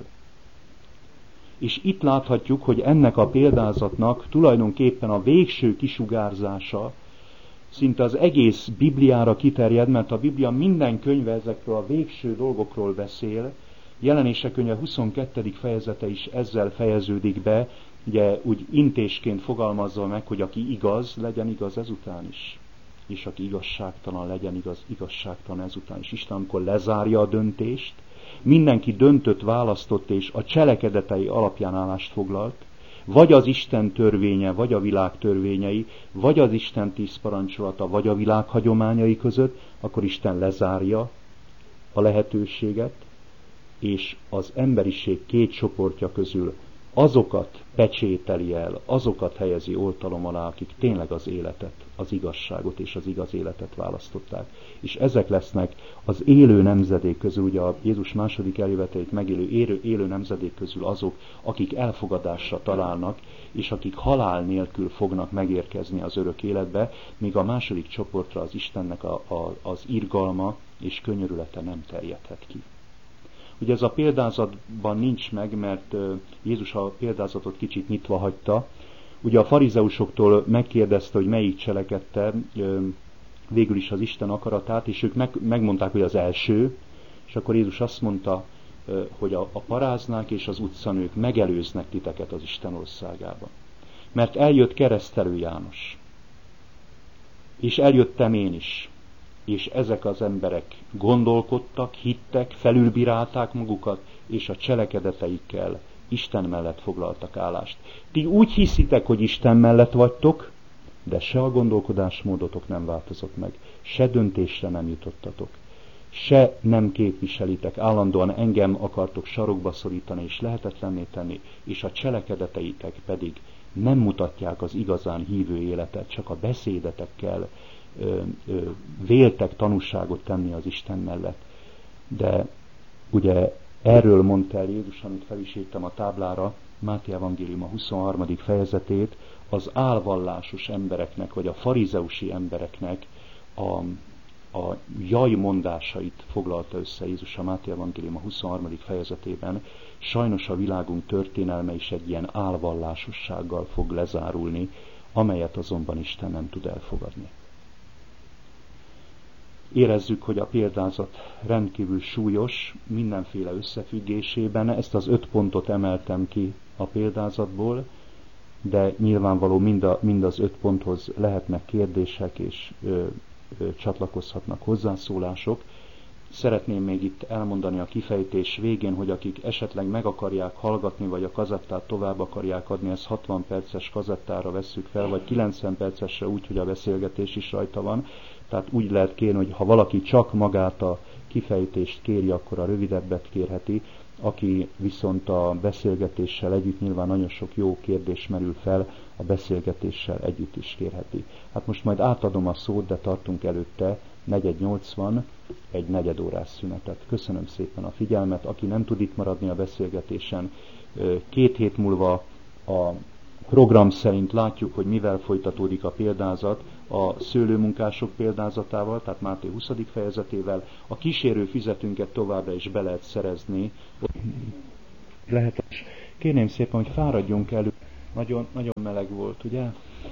És itt láthatjuk, hogy ennek a példázatnak tulajdonképpen a végső kisugárzása szinte az egész Bibliára kiterjed, mert a Biblia minden könyve ezekről a végső dolgokról beszél. Jelenések könyve 22. fejezete is ezzel fejeződik be, ugye úgy intésként fogalmazza meg, hogy aki igaz, legyen igaz ezután is. És aki igazságtalan, legyen igazságtalan ezután is. Isten, amikor lezárja a döntést, mindenki döntött, választott és a cselekedetei alapján állást foglalt, vagy az Isten törvénye, vagy a világ törvényei, vagy az Isten 10 parancsolata, vagy a világ hagyományai között, akkor Isten lezárja a lehetőséget, és az emberiség 2 csoportja közül azokat pecsételi el, azokat helyezi oltalom alá, akik tényleg az életet, az igazságot és az igaz életet választották. És ezek lesznek az élő nemzedék közül, ugye a Jézus második eljövetelét megélő élő nemzedék közül azok, akik elfogadásra találnak, és akik halál nélkül fognak megérkezni az örök életbe, míg a második csoportra az Istennek az irgalma és könyörülete nem terjedhet ki. Ugye ez a példázatban nincs meg, mert Jézus a példázatot kicsit nyitva hagyta. Ugye a farizeusoktól megkérdezte, hogy melyik cselekedte végül is az Isten akaratát, és ők megmondták, hogy az első, és akkor Jézus azt mondta, hogy a paráznák és az utcanők megelőznek titeket az Isten országában. Mert eljött Keresztelő János, és eljöttem én is. És ezek az emberek gondolkodtak, hittek, felülbírálták magukat, és a cselekedeteikkel Isten mellett foglaltak állást. Ti úgy hiszitek, hogy Isten mellett vagytok, de se a gondolkodásmódotok nem változott meg, se döntésre nem jutottatok, se nem képviselitek, állandóan engem akartok sarokba szorítani és lehetetlenné tenni, és a cselekedeteitek pedig nem mutatják az igazán hívő életet, csak a beszédetekkel véltek tanúságot tenni az Isten mellett. De ugye erről mondta el Jézus, amit fel is írtam a táblára, Máté evangélium a 23. fejezetét, az álvallásos embereknek, vagy a farizeusi embereknek a jajmondásait foglalta össze Jézus a Máté evangélium a 23. fejezetében. Sajnos a világunk történelme is egy ilyen álvallásossággal fog lezárulni, amelyet azonban Isten nem tud elfogadni. Érezzük, hogy a példázat rendkívül súlyos, mindenféle összefüggésében. Ezt az 5 pontot emeltem ki a példázatból, de nyilvánvaló mind az 5 ponthoz lehetnek kérdések, és csatlakozhatnak hozzászólások. Szeretném még itt elmondani a kifejtés végén, hogy akik esetleg meg akarják hallgatni, vagy a kazettát tovább akarják adni, ez 60 perces kazettára vesszük fel, vagy 90 percesre úgy, hogy a beszélgetés is rajta van. Tehát úgy lehet kérni, hogy ha valaki csak magát a kifejtést kéri, akkor a rövidebbet kérheti, aki viszont a beszélgetéssel együtt, nyilván nagyon sok jó kérdés merül fel, a beszélgetéssel együtt is kérheti. Hát most majd átadom a szót, de tartunk előtte 4:80, egy negyedórás szünetet. Köszönöm szépen a figyelmet, aki nem tud itt maradni a beszélgetésen. 2 hét múlva a program szerint látjuk, hogy mivel folytatódik a példázat, a szőlőmunkások példázatával, tehát Máté 20. fejezetével. A kísérő fizetünket továbbra is be lehet szerezni. Kérném szépen, hogy fáradjunk elő. Nagyon, nagyon meleg volt, ugye?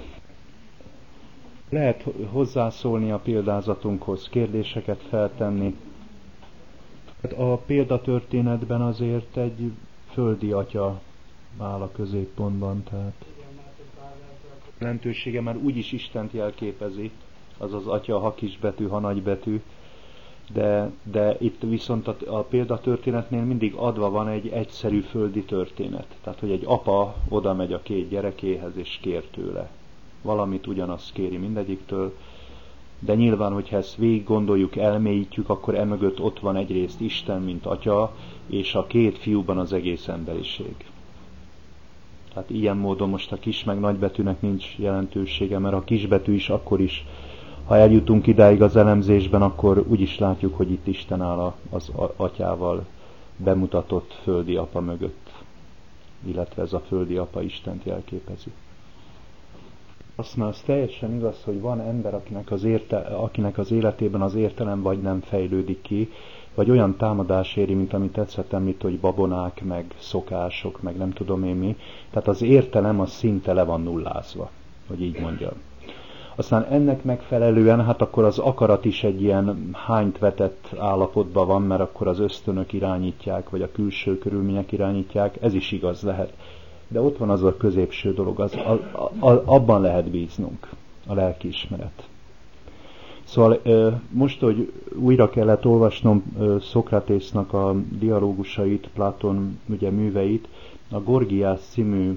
Lehet hozzászólni a példázatunkhoz, kérdéseket feltenni. A példatörténetben azért egy földi atya áll a középpontban, tehát jelentősége már úgyis Istent jelképezi, az az atya, ha kisbetű, ha nagybetű, de itt viszont a példatörténetnél mindig adva van egy egyszerű földi történet. Tehát, hogy egy apa oda megy a 2 gyerekéhez és kér tőle. Valamit ugyanazt kéri mindegyiktől, de nyilván, hogyha ezt végig gondoljuk, elmélyítjük, akkor emögött ott van egyrészt Isten, mint atya, és a 2 fiúban az egész emberiség. Tehát ilyen módon most a kis meg nagybetűnek nincs jelentősége, mert a kisbetű is akkor is, ha eljutunk idáig az elemzésben, akkor úgy is látjuk, hogy itt Isten áll az atyával bemutatott földi apa mögött, illetve ez a földi apa Istent jelképezi. Aztán az teljesen igaz, hogy van ember, akinek az életében az értelem vagy nem fejlődik ki, vagy olyan támadás éri, mint amit tetszett említeni, hogy babonák, meg szokások, meg nem tudom én mi. Tehát az értelem az szinte le van nullázva, hogy így mondjam. Aztán ennek megfelelően, hát akkor az akarat is egy ilyen hányt vetett állapotban van, mert akkor az ösztönök irányítják, vagy a külső körülmények irányítják, ez is igaz lehet. De ott van az a középső dolog, abban lehet bíznunk, a lelkiismeret. Szóval most, hogy újra kellett olvasnom Szokratésznak a dialógusait, Platon ugye műveit, a Gorgiász című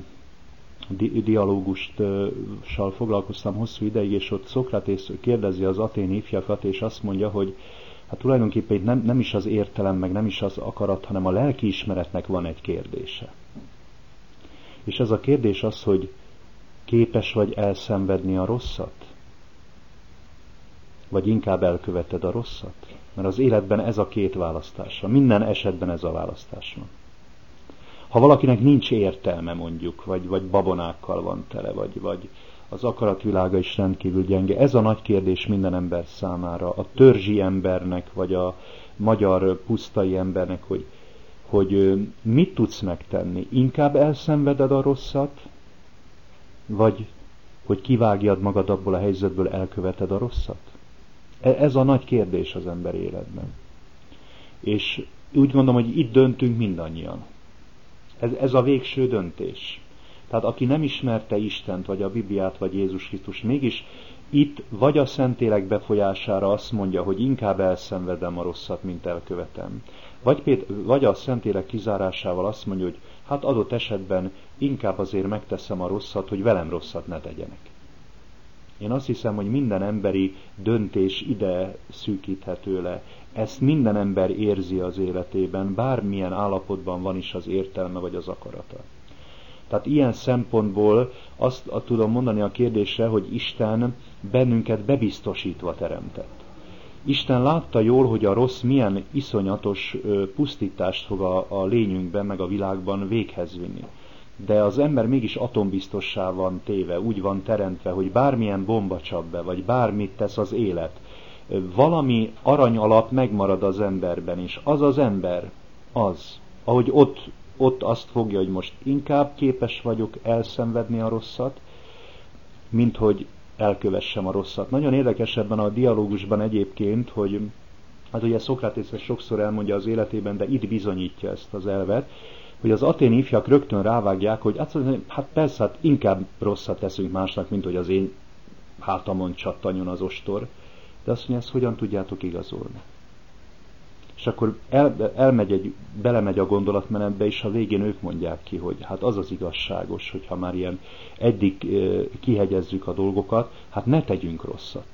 dialógussal foglalkoztam hosszú ideig, és ott Szokratész kérdezi az aténi ifjakat, és azt mondja, hogy hát tulajdonképpen nem is az értelem, meg nem is az akarat, hanem a lelkiismeretnek van egy kérdése. És ez a kérdés az, hogy képes vagy elszenvedni a rosszat? Vagy inkább elköveted a rosszat? Mert az életben ez a 2 választás van. Minden esetben ez a választás van. Ha valakinek nincs értelme mondjuk, vagy babonákkal van tele, vagy az akaratvilága is rendkívül gyenge, ez a nagy kérdés minden ember számára, a törzsi embernek, vagy a magyar pusztai embernek, hogy mit tudsz megtenni? Inkább elszenveded a rosszat, vagy hogy kivágjad magad abból a helyzetből, elköveted a rosszat? Ez a nagy kérdés az ember életben. És úgy gondolom, hogy itt döntünk mindannyian. Ez a végső döntés. Tehát aki nem ismerte Istent, vagy a Bibliát, vagy Jézus Krisztus, mégis itt vagy a Szentlélek befolyására azt mondja, hogy inkább elszenvedem a rosszat, mint elkövetem. Vagy a Szentlélek kizárásával azt mondja, hogy hát adott esetben inkább azért megteszem a rosszat, hogy velem rosszat ne tegyenek. Én azt hiszem, hogy minden emberi döntés ide szűkíthető le. Ezt minden ember érzi az életében, bármilyen állapotban van is az értelme vagy az akarata. Tehát ilyen szempontból azt tudom mondani a kérdésre, hogy Isten bennünket bebiztosítva teremtett. Isten látta jól, hogy a rossz milyen iszonyatos pusztítást fog a lényünkben, meg a világban véghez vinni. De az ember mégis atombiztossá van téve, úgy van teremtve, hogy bármilyen bomba csap be, vagy bármit tesz az élet, valami aranyalap megmarad az emberben, és az az ember, ahogy ott azt fogja, hogy most inkább képes vagyok elszenvedni a rosszat, mint hogy elkövessem a rosszat. Nagyon érdekes ebben a dialógusban egyébként, hogy hát ugye Szokratész ezt sokszor elmondja az életében, de itt bizonyítja ezt az elvet, hogy az aténi ifjak rögtön rávágják, hogy hát persze, hát inkább rosszat teszünk másnak, mint hogy az én hátamon csattanjon az ostor. De azt mondja, ezt hogyan tudjátok igazolni? És akkor belemegy a gondolatmenetbe, és a végén ők mondják ki, hogy hát az az igazságos, hogyha már ilyen eddig kihegyezzük a dolgokat, hát ne tegyünk rosszat.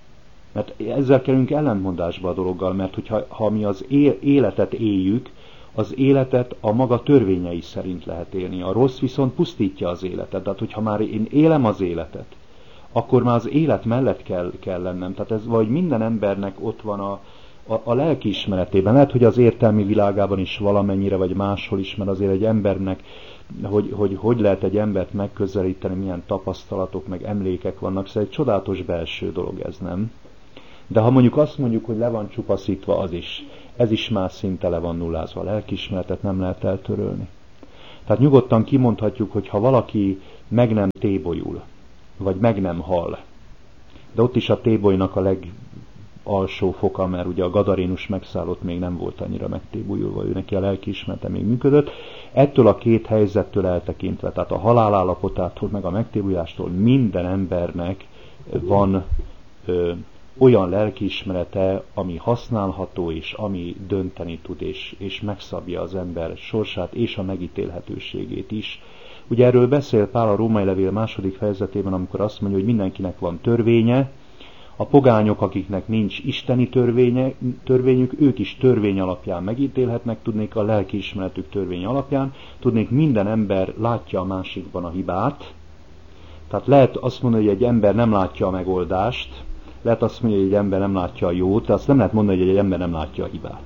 Mert ezzel kerülünk ellentmondásba a dologgal, mert hogyha mi az életet éljük, az életet a maga törvényei szerint lehet élni. A rossz viszont pusztítja az életet. Tehát, hogyha már én élem az életet, akkor már az élet mellett kell lennem. Tehát ez vagy minden embernek ott van a lelkiismeretében. Lehet, hogy az értelmi világában is valamennyire, vagy máshol is, mert azért egy embernek, hogy lehet egy embert megközelíteni, milyen tapasztalatok, meg emlékek vannak. Szóval egy csodálatos belső dolog ez, nem? De ha mondjuk azt mondjuk, hogy le van csupaszítva, ez is már szinte le van nullázva. A lelkiismeretet nem lehet eltörölni. Tehát nyugodtan kimondhatjuk, hogy ha valaki meg nem tébolyul, vagy meg nem hal, de ott is a tébolynak a legalsó foka, mert ugye a gadarénus megszállott még nem volt annyira megtébolyulva, ő neki a lelkiismerete még működött. Ettől a két helyzettől eltekintve, tehát a halálállapotától, meg a megtébolyulástól minden embernek van olyan lelkiismerete, ami használható, és ami dönteni tud, és megszabja az ember sorsát, és a megítélhetőségét is. Ugye erről beszél Pál a Római Levél 2. fejezetében, amikor azt mondja, hogy mindenkinek van törvénye, a pogányok, akiknek nincs isteni törvényük, ők is törvény alapján megítélhetnek, tudnék a lelkiismeretük törvény alapján, tudnék minden ember látja a másikban a hibát. Tehát lehet azt mondani, hogy egy ember nem látja a megoldást, lehet azt mondani, hogy egy ember nem látja a jót, de azt nem lehet mondani, hogy egy ember nem látja a hibát.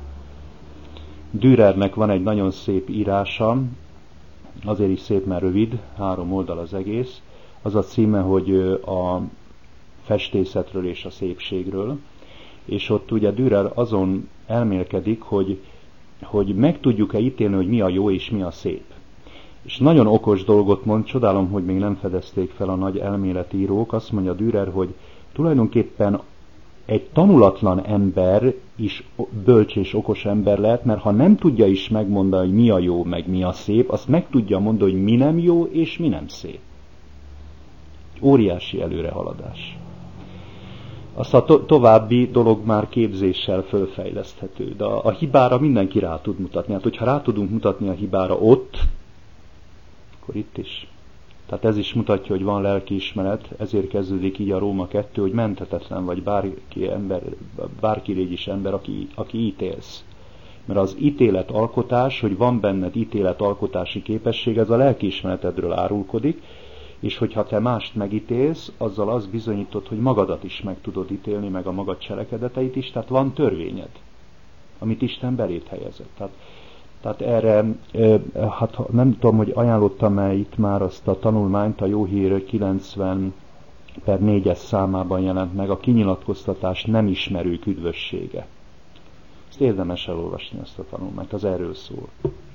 Dürernek van egy nagyon szép írása, azért is szép, mert rövid, 3 oldal az egész. Az a címe, hogy a festészetről és a szépségről. És ott ugye Dürer azon elmélkedik, hogy meg tudjuk-e ítélni, hogy mi a jó és mi a szép. És nagyon okos dolgot mond, csodálom, hogy még nem fedezték fel a nagy elméletírók. Azt mondja Dürer, hogy tulajdonképpen egy tanulatlan ember is bölcs és okos ember lehet, mert ha nem tudja is megmondani, hogy mi a jó, meg mi a szép, azt meg tudja mondani, hogy mi nem jó és mi nem szép. Óriási előrehaladás. Azt a további dolog már képzéssel fölfejleszthető, de a hibára mindenki rá tud mutatni. Hát, hogyha rá tudunk mutatni a hibára ott, akkor itt is. Tehát ez is mutatja, hogy van lelkiismeret, ezért kezdődik így a Róma 2, hogy menthetetlen vagy bárki légy is ember, aki ítélsz. Mert az ítéletalkotás, hogy van benned ítéletalkotási képesség, ez a lelkiismeretedről árulkodik, és hogyha te mást megítélsz, azzal az bizonyítod, hogy magadat is meg tudod ítélni, meg a magad cselekedeteit is, tehát van törvényed, amit Isten beléd helyezett. Tehát erre, hát nem tudom, hogy ajánlottam-e itt már azt a tanulmányt, a Jó Hír 90/4-es számában jelent meg, a kinyilatkoztatás nem ismerők üdvössége. Ezt érdemes elolvasni, ezt a tanulmányt, az erről szól.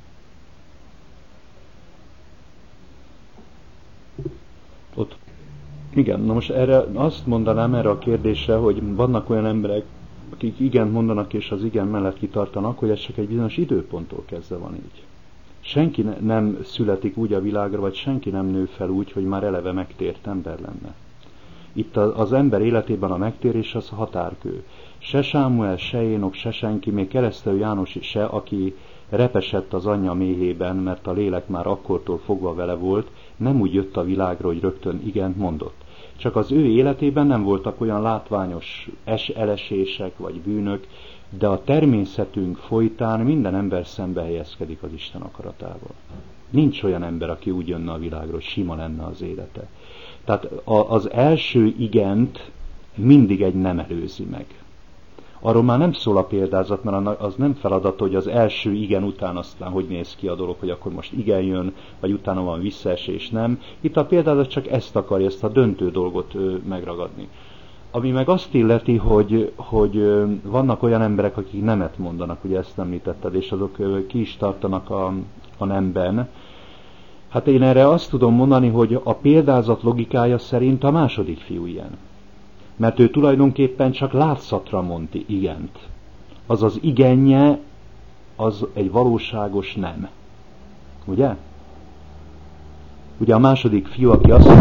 Ott. Igen, na most erre azt mondanám erre a kérdésre, hogy vannak olyan emberek, akik igent mondanak és az igen mellett kitartanak, hogy ez csak egy bizonyos időponttól kezdve van így. Senki nem születik úgy a világra, vagy senki nem nő fel úgy, hogy már eleve megtért ember lenne. Itt az ember életében a megtérés az határkő. Se Sámuel, se Énok, se senki, még Keresztelő János se, aki repesett az anyja méhében, mert a lélek már akkortól fogva vele volt, nem úgy jött a világra, hogy rögtön igent mondott. Csak az ő életében nem voltak olyan látványos elesések vagy bűnök, de a természetünk folytán minden ember szembe helyezkedik az Isten akaratával. Nincs olyan ember, aki úgy jönne a világra, hogy sima lenne az élete. Tehát az első igent mindig egy nem előzi meg. Arról már nem szól a példázat, mert az nem feladat, hogy az első igen után aztán hogy néz ki a dolog, hogy akkor most igen jön, vagy utána van visszaesés, nem. Itt a példázat csak ezt akarja, ezt a döntő dolgot megragadni. Ami meg azt illeti, hogy vannak olyan emberek, akik nemet mondanak, ugye ezt említetted, és azok ki is tartanak a nemben. Hát én erre azt tudom mondani, hogy a példázat logikája szerint a második fiú ilyen. Mert ő tulajdonképpen csak látszatra mondta igent. Azaz igenje, az egy valóságos nem. Ugye? Ugye a második fiú,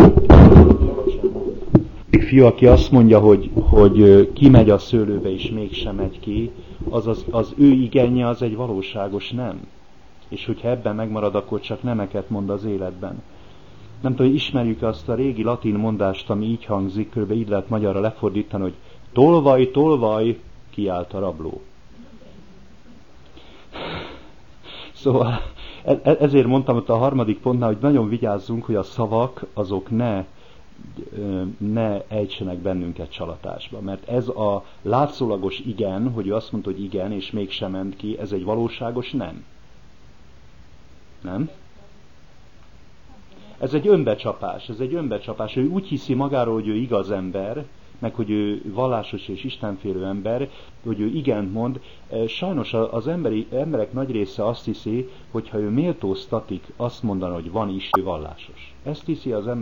aki azt mondja, hogy kimegy a szőlőbe és mégsem megy ki, az ő igenje az egy valóságos nem. És hogyha ebben megmarad, akkor csak nemeket mond az életben. Nem tudom, hogy ismerjük azt a régi latin mondást, ami így hangzik, kb. Így lehet magyarra lefordítani, hogy tolvaj, tolvaj, kiált a rabló. Szóval ezért mondtam ott a harmadik pontnál, hogy nagyon vigyázzunk, hogy a szavak azok ne ejtsenek bennünket csalatásba. Mert ez a látszólagos igen, hogy ő azt mondta, hogy igen, és mégsem ment ki, ez egy valóságos nem. Nem? Ez egy önbecsapás. Ő úgy hiszi magáról, hogy ő igaz ember, meg hogy ő vallásos és istenfélő ember, hogy ő igent mond. Sajnos az emberek nagy része azt hiszi, hogy ha ő méltóztatik azt mondani, hogy van Isten, ő vallásos. Ezt hiszi az ember.